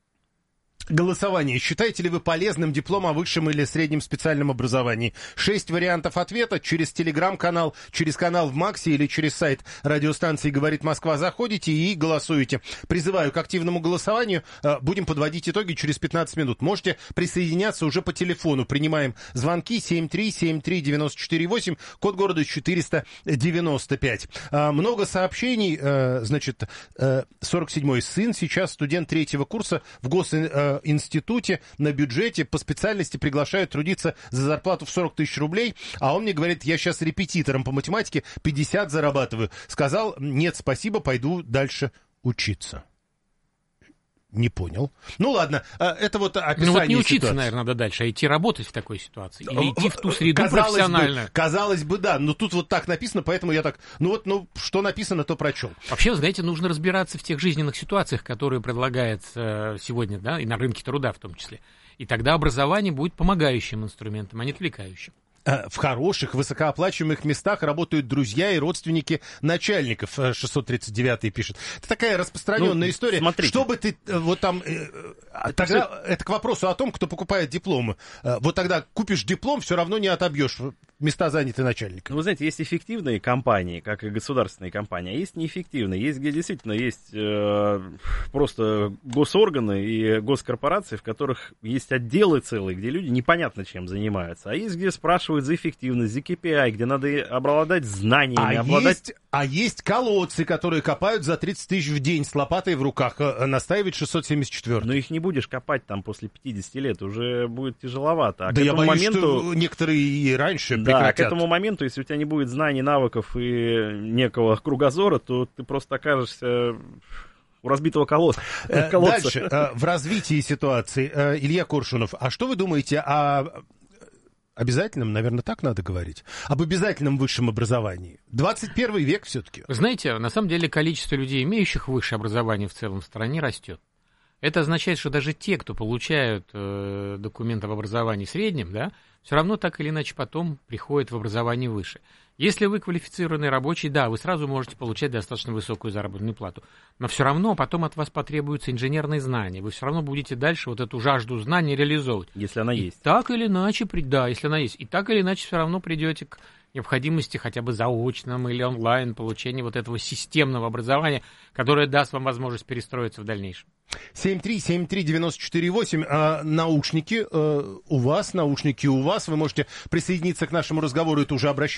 Голосование. Считаете ли вы полезным диплом о высшем или среднем специальном образовании? Шесть вариантов ответа. Через телеграм-канал, через канал в Максе или через сайт радиостанции «Говорит Москва» заходите и голосуете. Призываю к активному голосованию. Будем подводить итоги через пятнадцать минут. Можете присоединяться уже по телефону. Принимаем звонки семь три семь три девять четыре восемь, код города четыреста девяносто пять. Много сообщений. Значит, сорок седьмой сын, сейчас студент третьего курса в госинституте. институте на бюджете по специальности приглашают трудиться за зарплату в сорок тысяч рублей, а он мне говорит, я сейчас репетитором по математике пятьдесят зарабатываю. Сказал, нет, спасибо, пойду дальше учиться. Не понял. Ну ладно, это вот описание Ну вот не учиться, ситуации. наверное, надо дальше, а идти работать в такой ситуации. Или идти в ту среду казалось профессиональную. Бы, казалось бы, да, но тут вот так написано, поэтому я так, ну вот, ну что написано, то прочел. Вообще, знаете, нужно разбираться в тех жизненных ситуациях, которые предлагаются сегодня, да, и на рынке труда в том числе. И тогда образование будет помогающим инструментом, а не отвлекающим. В хороших, высокооплачиваемых местах работают друзья и родственники начальников, шестьсот тридцать девятый пишет. Это такая распространенная ну, история. Смотрите. Чтобы ты вот там... Это тогда все... это к вопросу о том, кто покупает дипломы. Вот тогда купишь диплом, все равно не отобьешь места, занятые начальником. Ну, вы знаете, есть эффективные компании, как и государственные компании, а есть неэффективные. Есть, где действительно есть э, просто госорганы и госкорпорации, в которых есть отделы целые, где люди непонятно чем занимаются. А есть, где спрашивают за эффективность, за кей пи ай, где надо обладать знаниями. А, обладать... есть, а есть колодцы, которые копают за тридцать тысяч в день с лопатой в руках, настаивает шестьсот семьдесят четвёртый. Но их не будешь копать там после пятидесяти лет, уже будет тяжеловато. А да я боюсь, моменту... что некоторые и раньше да, прекратят. к этому моменту, если у тебя не будет знаний, навыков и некого кругозора, то ты просто окажешься... у разбитого колодца. Дальше, в развитии ситуации. Илья Коршунов, а что вы думаете о обязательном, наверное, так надо говорить, об обязательном высшем образовании? двадцать первый век все-таки. Вы знаете, на самом деле количество людей, имеющих высшее образование в целом в стране, растет. Это означает, что даже те, кто получают э, документы об образовании среднем, да, все равно так или иначе потом приходят в образование выше. Если вы квалифицированный рабочий, да, вы сразу можете получать достаточно высокую заработную плату. Но все равно потом от вас потребуются инженерные знания. Вы все равно будете дальше вот эту жажду знаний реализовывать. Если она и есть. Так или иначе, да, если она есть. И так или иначе все равно придете к необходимости хотя бы заочном или онлайн получения вот этого системного образования, которое даст вам возможность перестроиться в дальнейшем. семь три семь три девять четыре восемь. А, наушники э, у вас, наушники у вас. Вы можете присоединиться к нашему разговору. Это уже обращение к слушателям.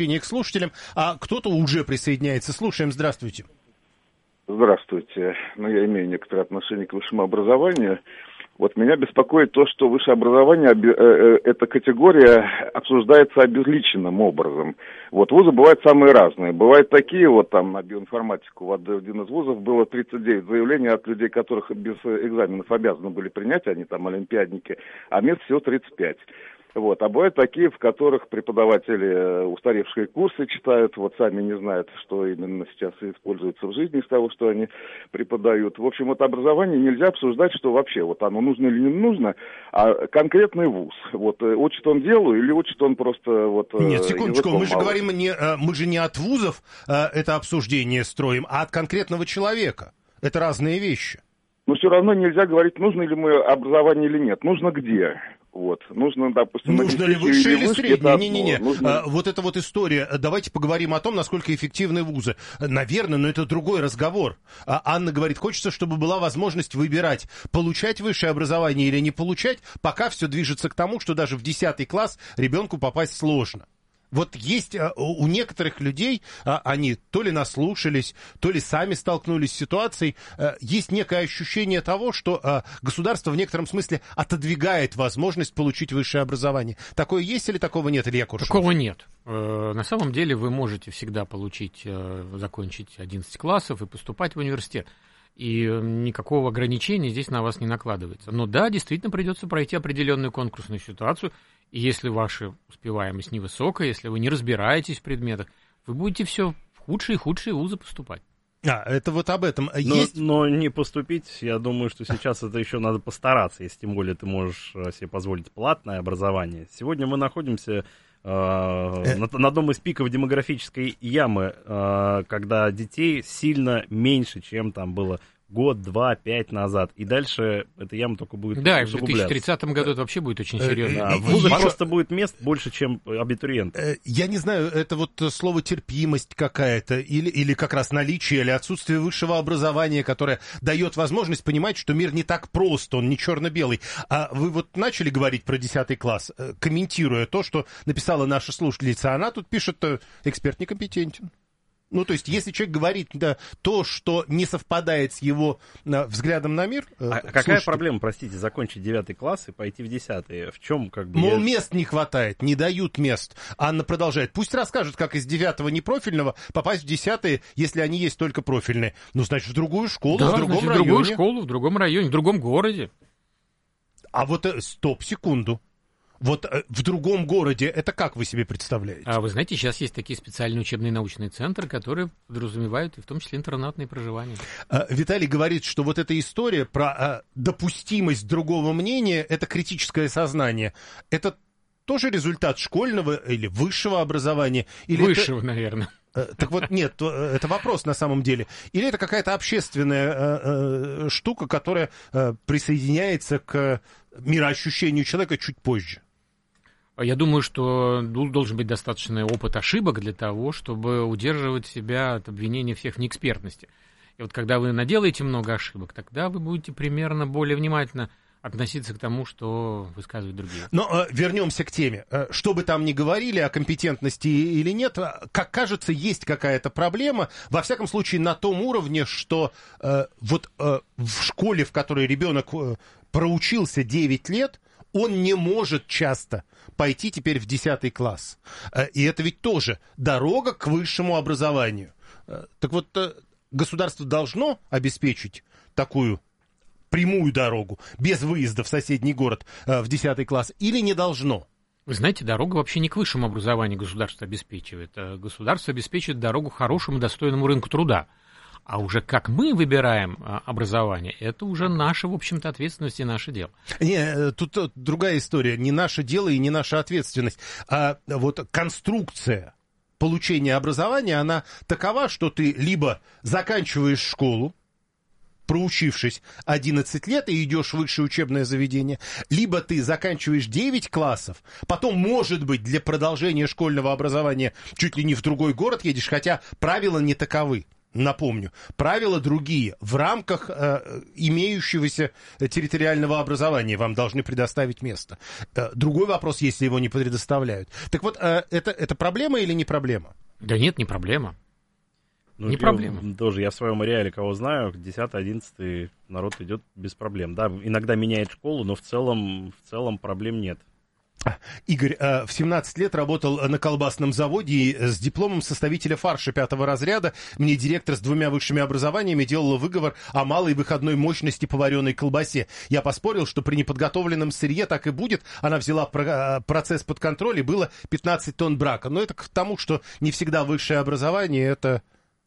слушателям, а кто-то уже присоединяется. Слушаем, здравствуйте. Здравствуйте. Ну, я имею некоторое отношение к высшему образованию. Вот меня беспокоит то, что высшее образование, эта категория обсуждается обезличенным образом. Вот вузы бывают самые разные. Бывают такие, вот там на биоинформатику в один из вузов было тридцать девять заявлений от людей, которых без экзаменов обязаны были принять, они там олимпиадники, а мест всего тридцать пять. Вот. А бывают такие, в которых преподаватели устаревшие курсы читают, вот сами не знают, что именно сейчас используется в жизни из того, что они преподают. В общем, вот образование нельзя обсуждать, что вообще вот оно нужно или не нужно, а конкретный вуз. Вот учит он делу или учит он просто вот... Нет, секундочку, мы же мало. говорим, не, мы же не от вузов это обсуждение строим, а от конкретного человека. Это разные вещи. Но все равно нельзя говорить, нужно ли мы образование или нет. Нужно где? Вот. Нужно, допустим, нужно ли высшее или среднее? Не-не-не. Нужно... А, вот эта вот история. Давайте поговорим о том, насколько эффективны вузы. Наверное, но это другой разговор. А Анна говорит, хочется, чтобы была возможность выбирать, получать высшее образование или не получать, пока все движется к тому, что даже в десятый класс ребенку попасть сложно. Вот есть у некоторых людей, они то ли наслушались, то ли сами столкнулись с ситуацией, есть некое ощущение того, что государство в некотором смысле отодвигает возможность получить высшее образование. Такое есть или такого нет, Илья Куршинов? Такого нет. На самом деле вы можете всегда получить, закончить одиннадцать классов и поступать в университет. И никакого ограничения здесь на вас не накладывается. Но да, действительно придется пройти определенную конкурсную ситуацию. И если ваша успеваемость невысокая, если вы не разбираетесь в предметах, вы будете все в худшие и худшие вузы поступать. А, это вот об этом. Но, Есть... но не поступить, я думаю, что сейчас это еще надо постараться, если тем более ты можешь себе позволить платное образование. Сегодня мы находимся... Uh, на, на одном из пиков демографической ямы, uh, когда детей сильно меньше, чем там было год, два, пять назад. И дальше эта яма только будет да, в две тысячи тридцатом году это вообще будет очень серьезно. Да, в вузах просто будет мест больше, чем абитуриентов. Я не знаю, это вот слово терпимость какая-то, или, или как раз наличие, или отсутствие высшего образования, которое дает возможность понимать, что мир не так прост, он не черно-белый. А вы вот начали говорить про десятый класс, комментируя то, что написала наша слушательница. Она тут пишет, эксперт некомпетентен. Ну, то есть, если человек говорит да, то, что не совпадает с его а, взглядом на мир... А какая слушайте, проблема, простите, закончить девятый класс и пойти в десятый? В чем как бы... Мол, я... мест не хватает, не дают мест. Анна продолжает. Пусть расскажут, как из девятого непрофильного попасть в десятые, если они есть только профильные. Ну, значит, в другую школу, да, в другом значит, районе. в другую школу, в другом районе, в другом городе. А вот, стоп, секунду. Вот в другом городе, это как вы себе представляете? А вы знаете, сейчас есть такие специальные учебные научные центры, которые подразумевают и в том числе интернатные проживания. А, Виталий говорит, что вот эта история про а, допустимость другого мнения, это критическое сознание. Это тоже результат школьного или высшего образования? Или высшего, это... наверное. Так вот, нет, это вопрос на самом деле. Или это какая-то общественная э, э, штука, которая э, присоединяется к мироощущению человека чуть позже? Я думаю, что должен быть достаточный опыт ошибок для того, чтобы удерживать себя от обвинения всех в неэкспертности. И вот когда вы наделаете много ошибок, тогда вы будете примерно более внимательно относиться к тому, что высказывают другие. Но э, вернемся к теме. Э, что бы там ни говорили о компетентности или нет, как кажется, есть какая-то проблема, во всяком случае, на том уровне, что э, вот э, в школе, в которой ребенок э, проучился девять лет, он не может часто пойти теперь в десятый класс. Э, и это ведь тоже дорога к высшему образованию. Э, так вот, э, государство должно обеспечить такую прямую дорогу, без выезда в соседний город э, в десятый класс, или не должно? Вы знаете, дорогу вообще не к высшему образованию государство обеспечивает. Государство обеспечивает дорогу к хорошему, достойному рынку труда. А уже как мы выбираем образование, это уже наша, в общем-то, ответственность и наше дело. Не, тут, тут другая история. Не наше дело и не наша ответственность, а вот конструкция получения образования, она такова, что ты либо заканчиваешь школу, проучившись одиннадцать лет и идешь в высшее учебное заведение, либо ты заканчиваешь девять классов, потом, может быть, для продолжения школьного образования чуть ли не в другой город едешь, хотя правила не таковы. Напомню, правила другие. В рамках э, имеющегося территориального образования вам должны предоставить место. Э, другой вопрос, если его не предоставляют. Так вот, э, это, это проблема или не проблема? Да нет, не проблема. Ну, не я, проблема. Тоже я в своем реале кого знаю, десятый-одиннадцатый народ идет без проблем. Да, иногда меняет школу, но в целом, в целом проблем нет. Игорь в семнадцать лет работал на колбасном заводе и с дипломом составителя фарша пятого разряда. Мне директор с двумя высшими образованиями делала выговор о малой выходной мощности по вареной колбасе. Я поспорил, что при неподготовленном сырье так и будет. Она взяла процесс под контроль, и было пятнадцать тонн брака. Но это к тому, что не всегда высшее образование — это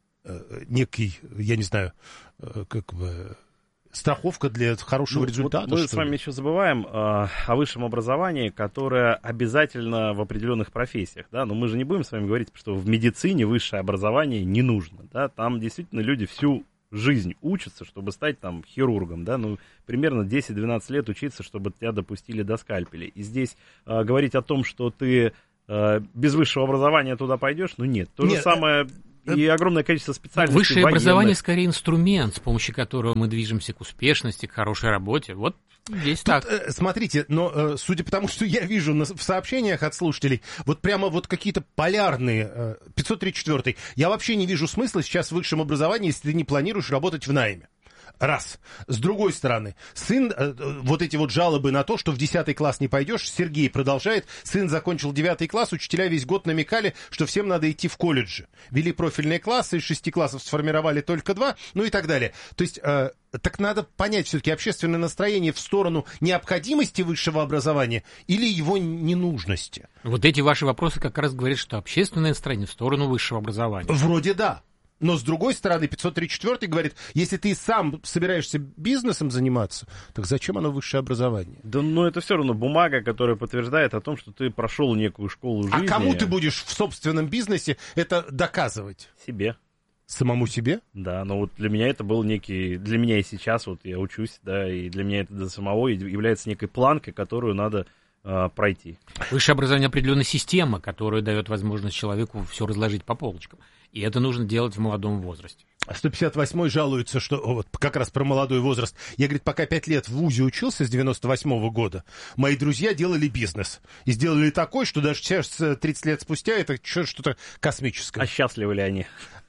некий, я не знаю, как бы... страховка для хорошего ну, результата. Вот мы с вами ли? еще забываем э, о высшем образовании, которое обязательно в определенных профессиях. Да? Но мы же не будем с вами говорить, что в медицине высшее образование не нужно. Да? Там действительно люди всю жизнь учатся, чтобы стать там хирургом. Да? Ну, примерно десять-двенадцать лет учиться, чтобы тебя допустили до скальпеля. И здесь э, говорить о том, что ты э, без высшего образования туда пойдешь, ну нет. То нет, же самое... И огромное количество специальностей. Высшее военных. Образование скорее инструмент, с помощью которого мы движемся к успешности, к хорошей работе. Вот здесь Тут, так. Э, смотрите, но э, судя по тому, что я вижу на, в сообщениях от слушателей, вот прямо вот какие-то полярные, э, пятьсот тридцать четвёртый, я вообще не вижу смысла сейчас в высшем образовании, если ты не планируешь работать в найме. Раз. С другой стороны, сын, э, вот эти вот жалобы на то, что в десятый класс не пойдешь, Сергей продолжает, сын закончил девятый класс, учителя весь год намекали, что всем надо идти в колледжи. Вели профильные классы, из шести классов сформировали только два, ну и так далее. То есть, э, так надо понять все-таки общественное настроение в сторону необходимости высшего образования или его ненужности. Вот эти ваши вопросы как раз говорят, что общественное настроение в сторону высшего образования. Вроде да. Но, с другой стороны, пятьсот тридцать четвёртый говорит, если ты сам собираешься бизнесом заниматься, так зачем оно высшее образование? Да, ну, это все равно бумага, которая подтверждает о том, что ты прошел некую школу жизни. А кому ты будешь в собственном бизнесе это доказывать? Себе. Самому себе? Да, но вот для меня это был некий... Для меня и сейчас, вот я учусь, да, и для меня это для самого является некой планкой, которую надо э, пройти. Высшее образование — определенная система, которая дает возможность человеку все разложить по полочкам. И это нужно делать в молодом возрасте. сто пятьдесят восьмой жалуется, что вот как раз про молодой возраст. Я, говорит, пока пять лет в ВУЗе учился с девяносто восьмого года, мои друзья делали бизнес. И сделали такой, что даже сейчас, тридцать лет спустя, это что-то космическое. А счастливы ли они?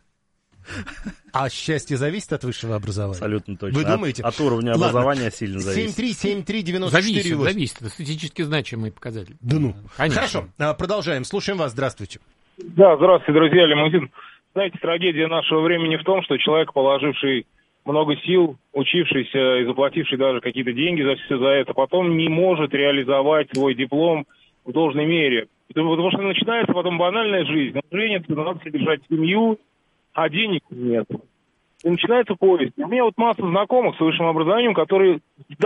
А счастье зависит от высшего образования? Абсолютно точно. Вы думаете? От, от уровня Ладно. образования сильно зависит. семь три семь три девяносто четыре Зависит, восемь. зависит. Это статистически значимый показатель. Да ну. Конечно. Хорошо, продолжаем. Слушаем вас. Здравствуйте. Да, здравствуйте, друзья. Лимузин. Знаете, трагедия нашего времени в том, что человек, положивший много сил, учившийся и заплативший даже какие-то деньги за все за это, потом не может реализовать свой диплом в должной мере. Потому что начинается потом банальная жизнь. Женится, надо содержать семью, а денег нет. И начинается поиск. У меня вот масса знакомых с высшим образованием, которые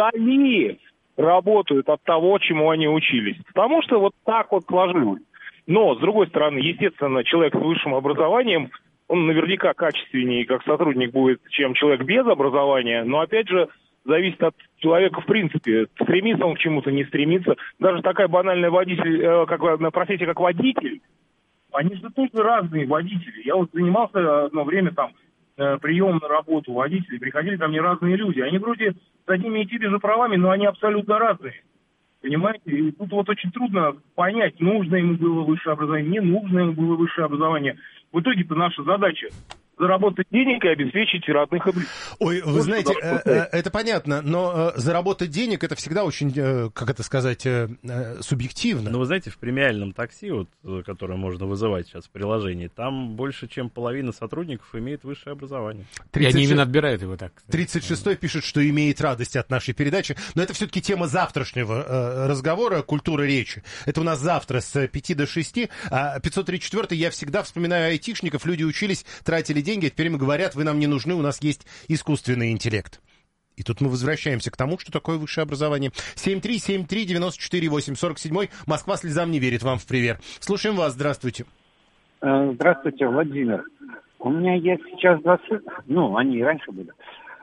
вдали работают от того, чему они учились. Потому что вот так вот сложилось. Но, с другой стороны, естественно, человек с высшим образованием, он наверняка качественнее как сотрудник будет, чем человек без образования. Но, опять же, зависит от человека в принципе. Стремится он к чему-то, не стремится. Даже такая банальная водитель, как, профессия, как водитель, они же тоже разные водители. Я вот занимался одно время там прием на работу водителей, приходили ко мне разные люди. Они вроде с одними и теми же правами, но они абсолютно разные. Понимаете? И тут вот очень трудно понять, нужно ему было высшее образование, не нужно ему было высшее образование. В итоге-то наша задача заработать денег и обеспечить родных и близких. Ой, вы вот знаете, э, э, это понятно, но э, заработать денег — это всегда очень, э, как это сказать, э, э, субъективно. Ну, вы знаете, в премиальном такси, вот, которое можно вызывать сейчас в приложении, там больше, чем половина сотрудников имеет высшее образование. тридцать шесть... И они именно отбирают его так. тридцать шестой пишет, что имеет радость от нашей передачи, но это все-таки тема завтрашнего э, разговора, культура речи. Это у нас завтра с пяти до шести, а пятьсот тридцать четвёртый я всегда вспоминаю айтишников, люди учились, тратили деньги, а теперь им говорят, вы нам не нужны, у нас есть искусственный интеллект. И тут мы возвращаемся к тому, что такое высшее образование. семь три семь три девяносто четыре восемь сорок семь. Москва слезам не верит, вам в привет. Слушаем вас, здравствуйте. Здравствуйте, Владимир. У меня есть сейчас два сына, ну, они и раньше были.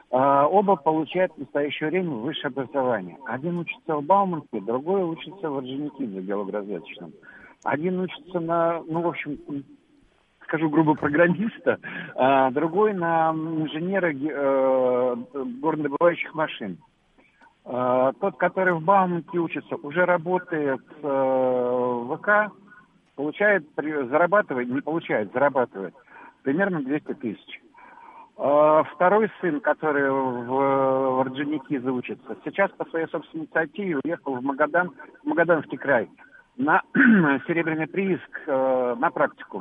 Оба получают в настоящее время высшее образование. Один учится в Бауманке, другой учится в Орджоникидзе, биологоразведочном. Один учится на, ну, в общем... скажу грубо, программиста, а другой на инженера э, горнодобывающих машин. А, тот, который в Бауманке учится, уже работает э, в ВК, получает, зарабатывает, не получает, зарабатывает примерно двести тысяч. Второй сын, который в Орджоникидзе учится, сейчас по своей собственной инициативе уехал в Магадан, в Магаданский край на серебряный прииск на практику.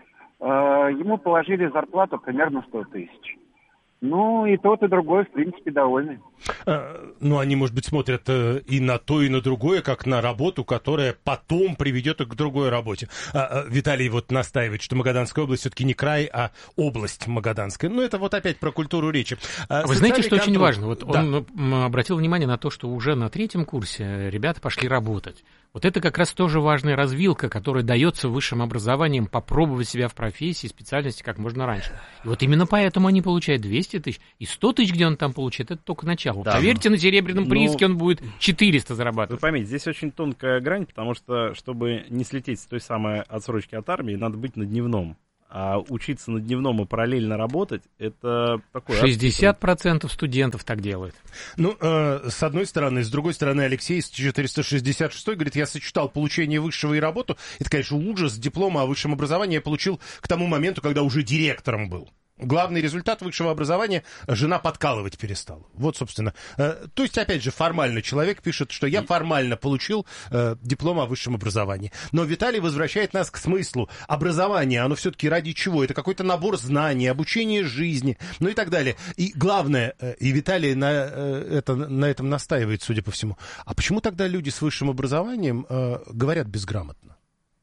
Ему положили зарплату примерно сто тысяч. Ну, и тот, и другой, в принципе, довольны. А, ну, они, может быть, смотрят э, и на то, и на другое, как на работу, которая потом приведет их к другой работе. А, а, Виталий вот настаивает, что Магаданская область все-таки не край, а область Магаданская. Ну, это вот опять про культуру речи. А, Вы знаете, что контроль... очень важно? Вот да. Он обратил внимание на то, что уже на третьем курсе ребята пошли работать. Вот это как раз тоже важная развилка, которая дается высшим образованием попробовать себя в профессии, специальности как можно раньше. И вот именно поэтому они получают двести тысяч. И сто тысяч, где он там получает, это только начало. Да. Поверьте, на серебряном прииске ну, он будет четыреста зарабатывать. Вы поймите, здесь очень тонкая грань, потому что, чтобы не слететь с той самой отсрочки от армии, надо быть на дневном. А учиться на дневном и параллельно работать, это такое... шестьдесят процентов студентов так делают. Ну, э, с одной стороны. С другой стороны, Алексей с четыреста шестьдесят шестой говорит, я сочетал получение высшего и работу. Это, конечно, ужас. Диплома о высшем образовании я получил к тому моменту, когда уже директором был. Главный результат высшего образования — жена подкалывать перестала. Вот, собственно. Э, то есть, опять же, формально человек пишет, что я формально получил э, диплом о высшем образовании. Но Виталий возвращает нас к смыслу. Образование, оно все-таки ради чего? Это какой-то набор знаний, обучение жизни, ну и так далее. И главное, э, и Виталий на, э, это, на этом настаивает, судя по всему. А почему тогда люди с высшим образованием э, говорят безграмотно?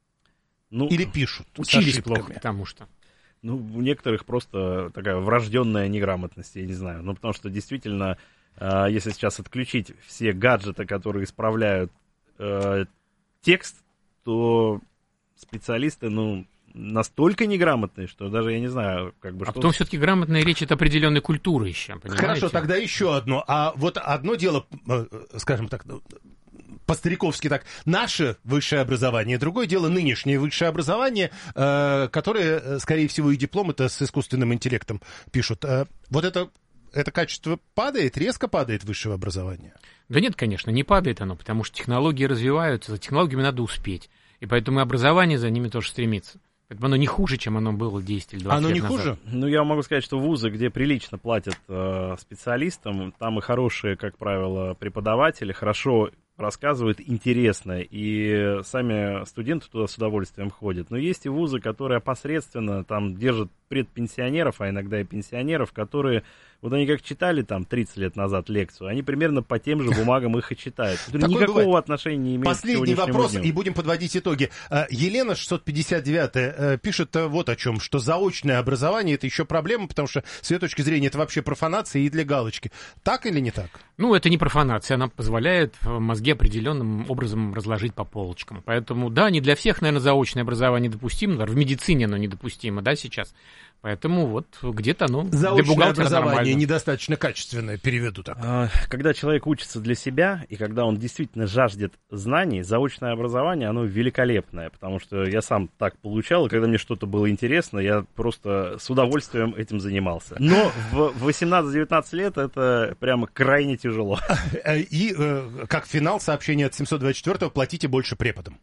Ну, или пишут? Учились плохо, потому что... Ну, у некоторых просто такая врожденная неграмотность, я не знаю. Ну, потому что действительно, э, если сейчас отключить все гаджеты, которые исправляют э, текст, то специалисты, ну, настолько неграмотные, что даже я не знаю, как бы... А что... потом все-таки грамотная речь — это определенной культуры еще, понимаете? Хорошо, тогда еще одно. А вот одно дело, скажем так... по-стариковски так, наше высшее образование, другое дело нынешнее высшее образование, э, которое, скорее всего, и диплом-то с искусственным интеллектом пишут. Э, вот это, это качество падает, резко падает высшего образования? Да нет, конечно, не падает оно, потому что технологии развиваются, за технологиями надо успеть, и поэтому и образование за ними тоже стремится. Поэтому оно не хуже, чем оно было десять или двадцать оно лет назад. Оно не хуже? Ну, я могу сказать, что вузы, где прилично платят э, специалистам, там и хорошие, как правило, преподаватели, хорошо рассказывают, интересно, и сами студенты туда с удовольствием ходят. Но есть и вузы, которые опосредственно там держат предпенсионеров, а иногда и пенсионеров, которые, вот они как читали там тридцать лет назад лекцию, они примерно по тем же бумагам их и читают. Никакого бывает. Отношения не имеет Последний к сегодняшнему вопрос, дню. И будем подводить итоги. Елена шестьсот пятьдесят девять пишет вот о чем, что заочное образование — это еще проблема, потому что с ее точки зрения это вообще профанация и для галочки. Так или не так? Ну, это не профанация, она позволяет мозги определенным образом разложить по полочкам. Поэтому, да, не для всех, наверное, заочное образование допустимо, например, в медицине оно недопустимо, да, сейчас. Поэтому вот где-то оно заочное для бухгалтера образование нормально. Недостаточно качественное, переведу так. Когда человек учится для себя, и когда он действительно жаждет знаний, заочное образование, оно великолепное, потому что я сам так получал, и когда мне что-то было интересно, я просто с удовольствием этим занимался. Но в восемнадцать-девятнадцать лет это прямо крайне тяжело. И как финал сообщения от семьсот двадцать четвёртого: платите больше преподам.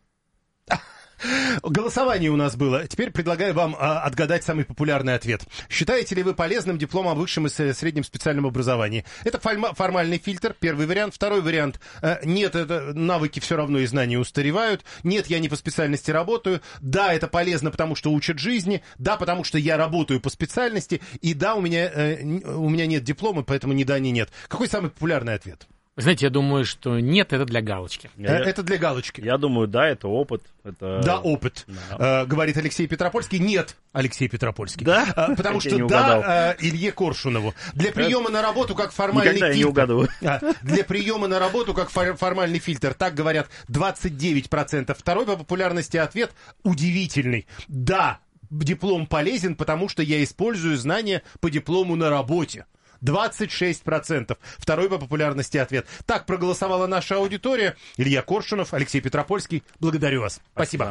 Голосование у нас было. Теперь предлагаю вам а, отгадать самый популярный ответ. Считаете ли вы полезным диплом о высшем и среднем специальном образовании? Это форма- формальный фильтр, первый вариант. Второй вариант. А, нет, это навыки все равно и знания устаревают. Нет, я не по специальности работаю. Да, это полезно, потому что учат жизни. Да, потому что я работаю по специальности. И да, у меня, э, у меня нет диплома, поэтому ни да, ни нет. Какой самый популярный ответ? Вы знаете, я думаю, что нет, это для галочки. Я, это для галочки. Я думаю, да, это опыт. Это... Да, опыт, да. Э, говорит Алексей Петропольский. Нет, Алексей Петропольский. Да? Э, потому что да, э, Илье Коршунову. Для приема на работу как формальный Никогда фильтр. Я не угадываю. А, для приема на работу как фор- формальный фильтр. Так говорят двадцать девять процентов. Второй по популярности ответ удивительный. Да, диплом полезен, потому что я использую знания по диплому на работе. двадцать шесть процентов. Второй по популярности ответ. Так проголосовала наша аудитория. Илья Коршунов, Алексей Петропольский. Благодарю вас. Спасибо.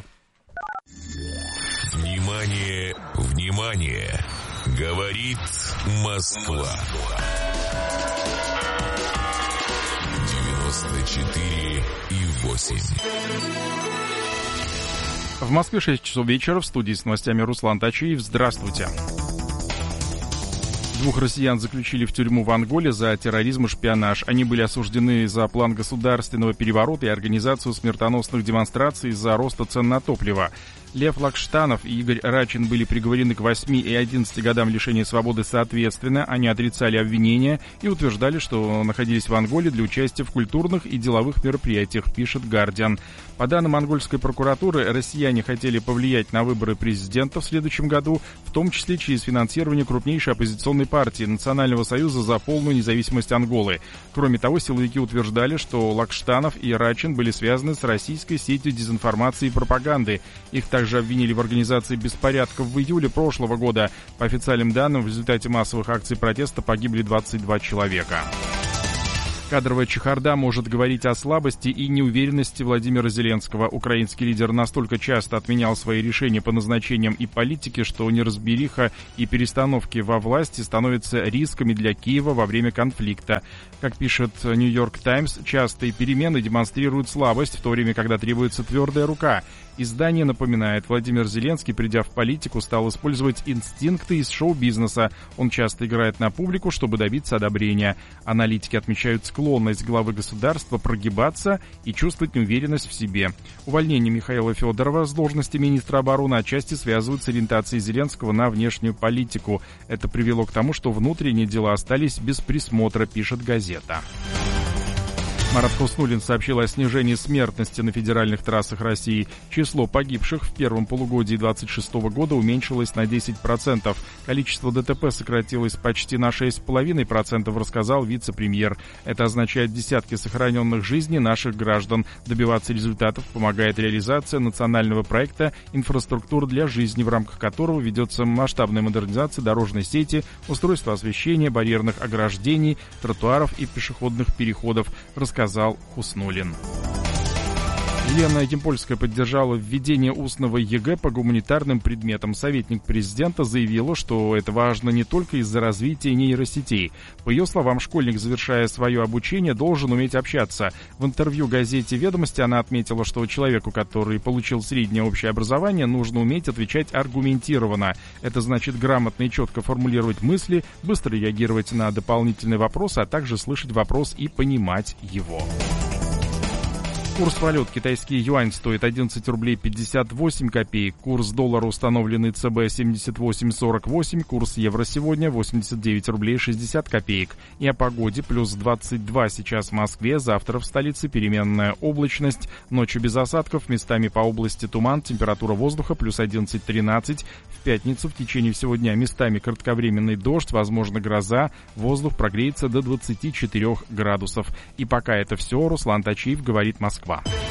Внимание, внимание. Говорит Москва. девяносто четыре и восемь. В Москве шесть часов вечера, в студии с новостями Руслан Тачиев. Здравствуйте. Двух россиян заключили в тюрьму в Анголе за терроризм и шпионаж. Они были осуждены за план государственного переворота и организацию смертоносных демонстраций из-за роста цен на топливо. Лев Лакштанов и Игорь Рачин были приговорены к восьми и одиннадцати годам лишения свободы соответственно. Они отрицали обвинения и утверждали, что находились в Анголе для участия в культурных и деловых мероприятиях, пишет «Гардиан». По данным ангольской прокуратуры, россияне хотели повлиять на выборы президента в следующем году, в том числе через финансирование крупнейшей оппозиционной партии Национального союза за полную независимость Анголы. Кроме того, силовики утверждали, что Лакштанов и Рачин были связаны с российской сетью дезинформации и пропаганды. Их также обвинили в организации беспорядков в июле прошлого года. По официальным данным, в результате массовых акций протеста погибли двадцать два человека. Кадровая чехарда может говорить о слабости и неуверенности Владимира Зеленского. Украинский лидер настолько часто отменял свои решения по назначениям и политике, что неразбериха и перестановки во власти становятся рисками для Киева во время конфликта. Как пишет «Нью-Йорк Таймс», частые перемены демонстрируют слабость, в то время, когда требуется твердая рука. Издание напоминает, Владимир Зеленский, придя в политику, стал использовать инстинкты из шоу-бизнеса. Он часто играет на публику, чтобы добиться одобрения. Аналитики отмечают склонность главы государства прогибаться и чувствовать неуверенность в себе. Увольнение Михаила Федорова с должности министра обороны отчасти связывают с ориентацией Зеленского на внешнюю политику. Это привело к тому, что внутренние дела остались без присмотра, пишет газета. Марат Хуснуллин сообщил о снижении смертности на федеральных трассах России. Число погибших в первом полугодии две тысячи двадцать шестого года уменьшилось на десять процентов. Количество ДТП сократилось почти на шесть целых пять десятых процента, рассказал вице-премьер. Это означает десятки сохраненных жизней наших граждан. Добиваться результатов помогает реализация национального проекта «Инфраструктура для жизни», в рамках которого ведется масштабная модернизация дорожной сети, устройство освещения, барьерных ограждений, тротуаров и пешеходных переходов, рассказал Хуснуллин. Елена Якимпольская поддержала введение устного ЕГЭ по гуманитарным предметам. Советник президента заявила, что это важно не только из-за развития нейросетей. По ее словам, школьник, завершая свое обучение, должен уметь общаться. В интервью газете «Ведомости» она отметила, что человеку, который получил среднее общее образование, нужно уметь отвечать аргументированно. Это значит грамотно и четко формулировать мысли, быстро реагировать на дополнительные вопросы, а также слышать вопрос и понимать его. Курс валют: китайский юань стоит одиннадцать рублей пятьдесят восемь копеек, курс доллара, установленный ЦБ, семьдесят восемь сорок восемь, курс евро сегодня восемьдесят девять рублей шестьдесят копеек. И о погоде: плюс двадцать два сейчас в Москве, завтра в столице переменная облачность, ночью без осадков, местами по области туман, температура воздуха плюс одиннадцать тринадцать. В пятницу в течение всего дня местами кратковременный дождь, возможно гроза, воздух прогреется до двадцати четырёх градусов. И пока это все, Руслан Тачиев, говорит Москва.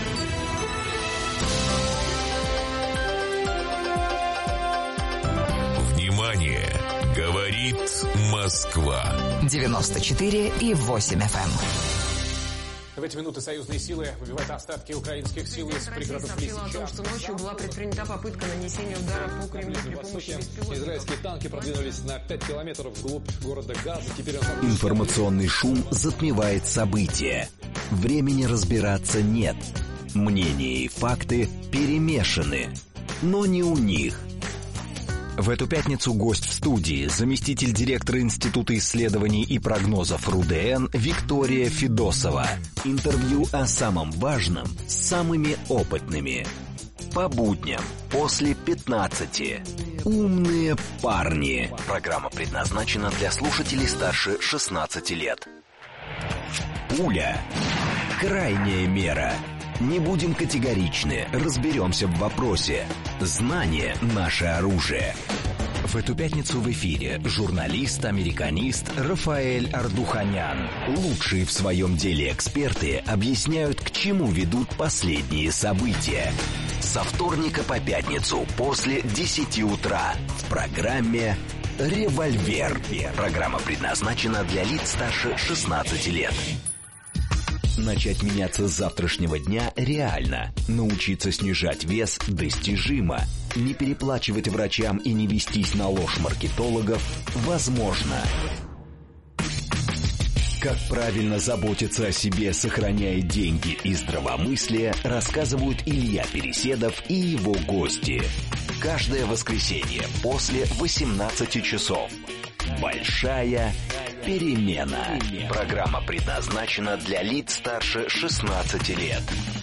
Внимание! Говорит Москва. девяносто четыре и восемь эф эм. В эти минуты союзные силы выбивают остатки украинских сил из пригородов Лисичанска. о том, что ночью была предпринята попытка нанесения удара по Кремлю при помощи беспилотников. Израильские танки продвинулись на пять километров вглубь города Газа. Теперь он... Информационный шум затмевает события. Времени разбираться нет. Мнения и факты перемешаны. Но не у них. В эту пятницу гость в студии, заместитель директора Института исследований и прогнозов РУДН Виктория Федосова. Интервью о самом важном с самыми опытными. По будням после пятнадцати. Умные парни. Программа предназначена для слушателей старше шестнадцати лет. Пуля. Крайняя мера. Не будем категоричны, разберемся в вопросе. Знание – наше оружие. В эту пятницу в эфире журналист-американист Рафаэль Ардуханян. Лучшие в своем деле эксперты объясняют, к чему ведут последние события. Со вторника по пятницу после десяти утра в программе «Револьвер». Программа предназначена для лиц старше шестнадцати лет. Начать меняться с завтрашнего дня реально. Научиться снижать вес достижимо. Не переплачивать врачам и не вестись на ложь маркетологов возможно. Как правильно заботиться о себе, сохраняя деньги и здравомыслие, рассказывают Илья Переседов и его гости. Каждое воскресенье после восемнадцати часов. Большая перемена. Программа предназначена для лиц старше шестнадцати лет.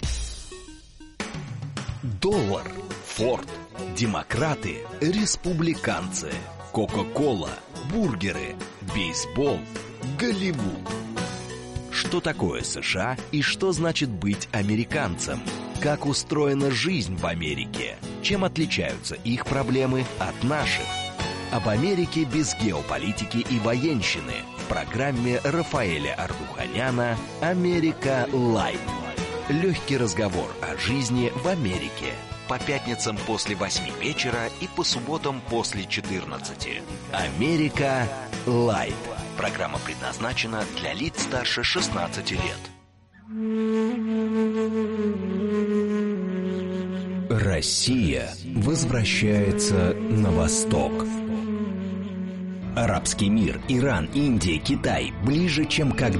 Доллар, Форд, демократы, республиканцы, Кока-кола, бургеры, бейсбол, Голливуд. Что такое США и что значит быть американцем? Как устроена жизнь в Америке? Чем отличаются их проблемы от наших? Об Америке без геополитики и военщины в программе Рафаэля Ардуханяна «Америка Лайт». Легкий разговор о жизни в Америке. По пятницам после восьми вечера и по субботам после четырнадцати. «Америка Лайт». Программа предназначена для лиц старше шестнадцати лет. Россия возвращается на восток. Арабский мир, Иран, Индия, Китай ближе, чем когда.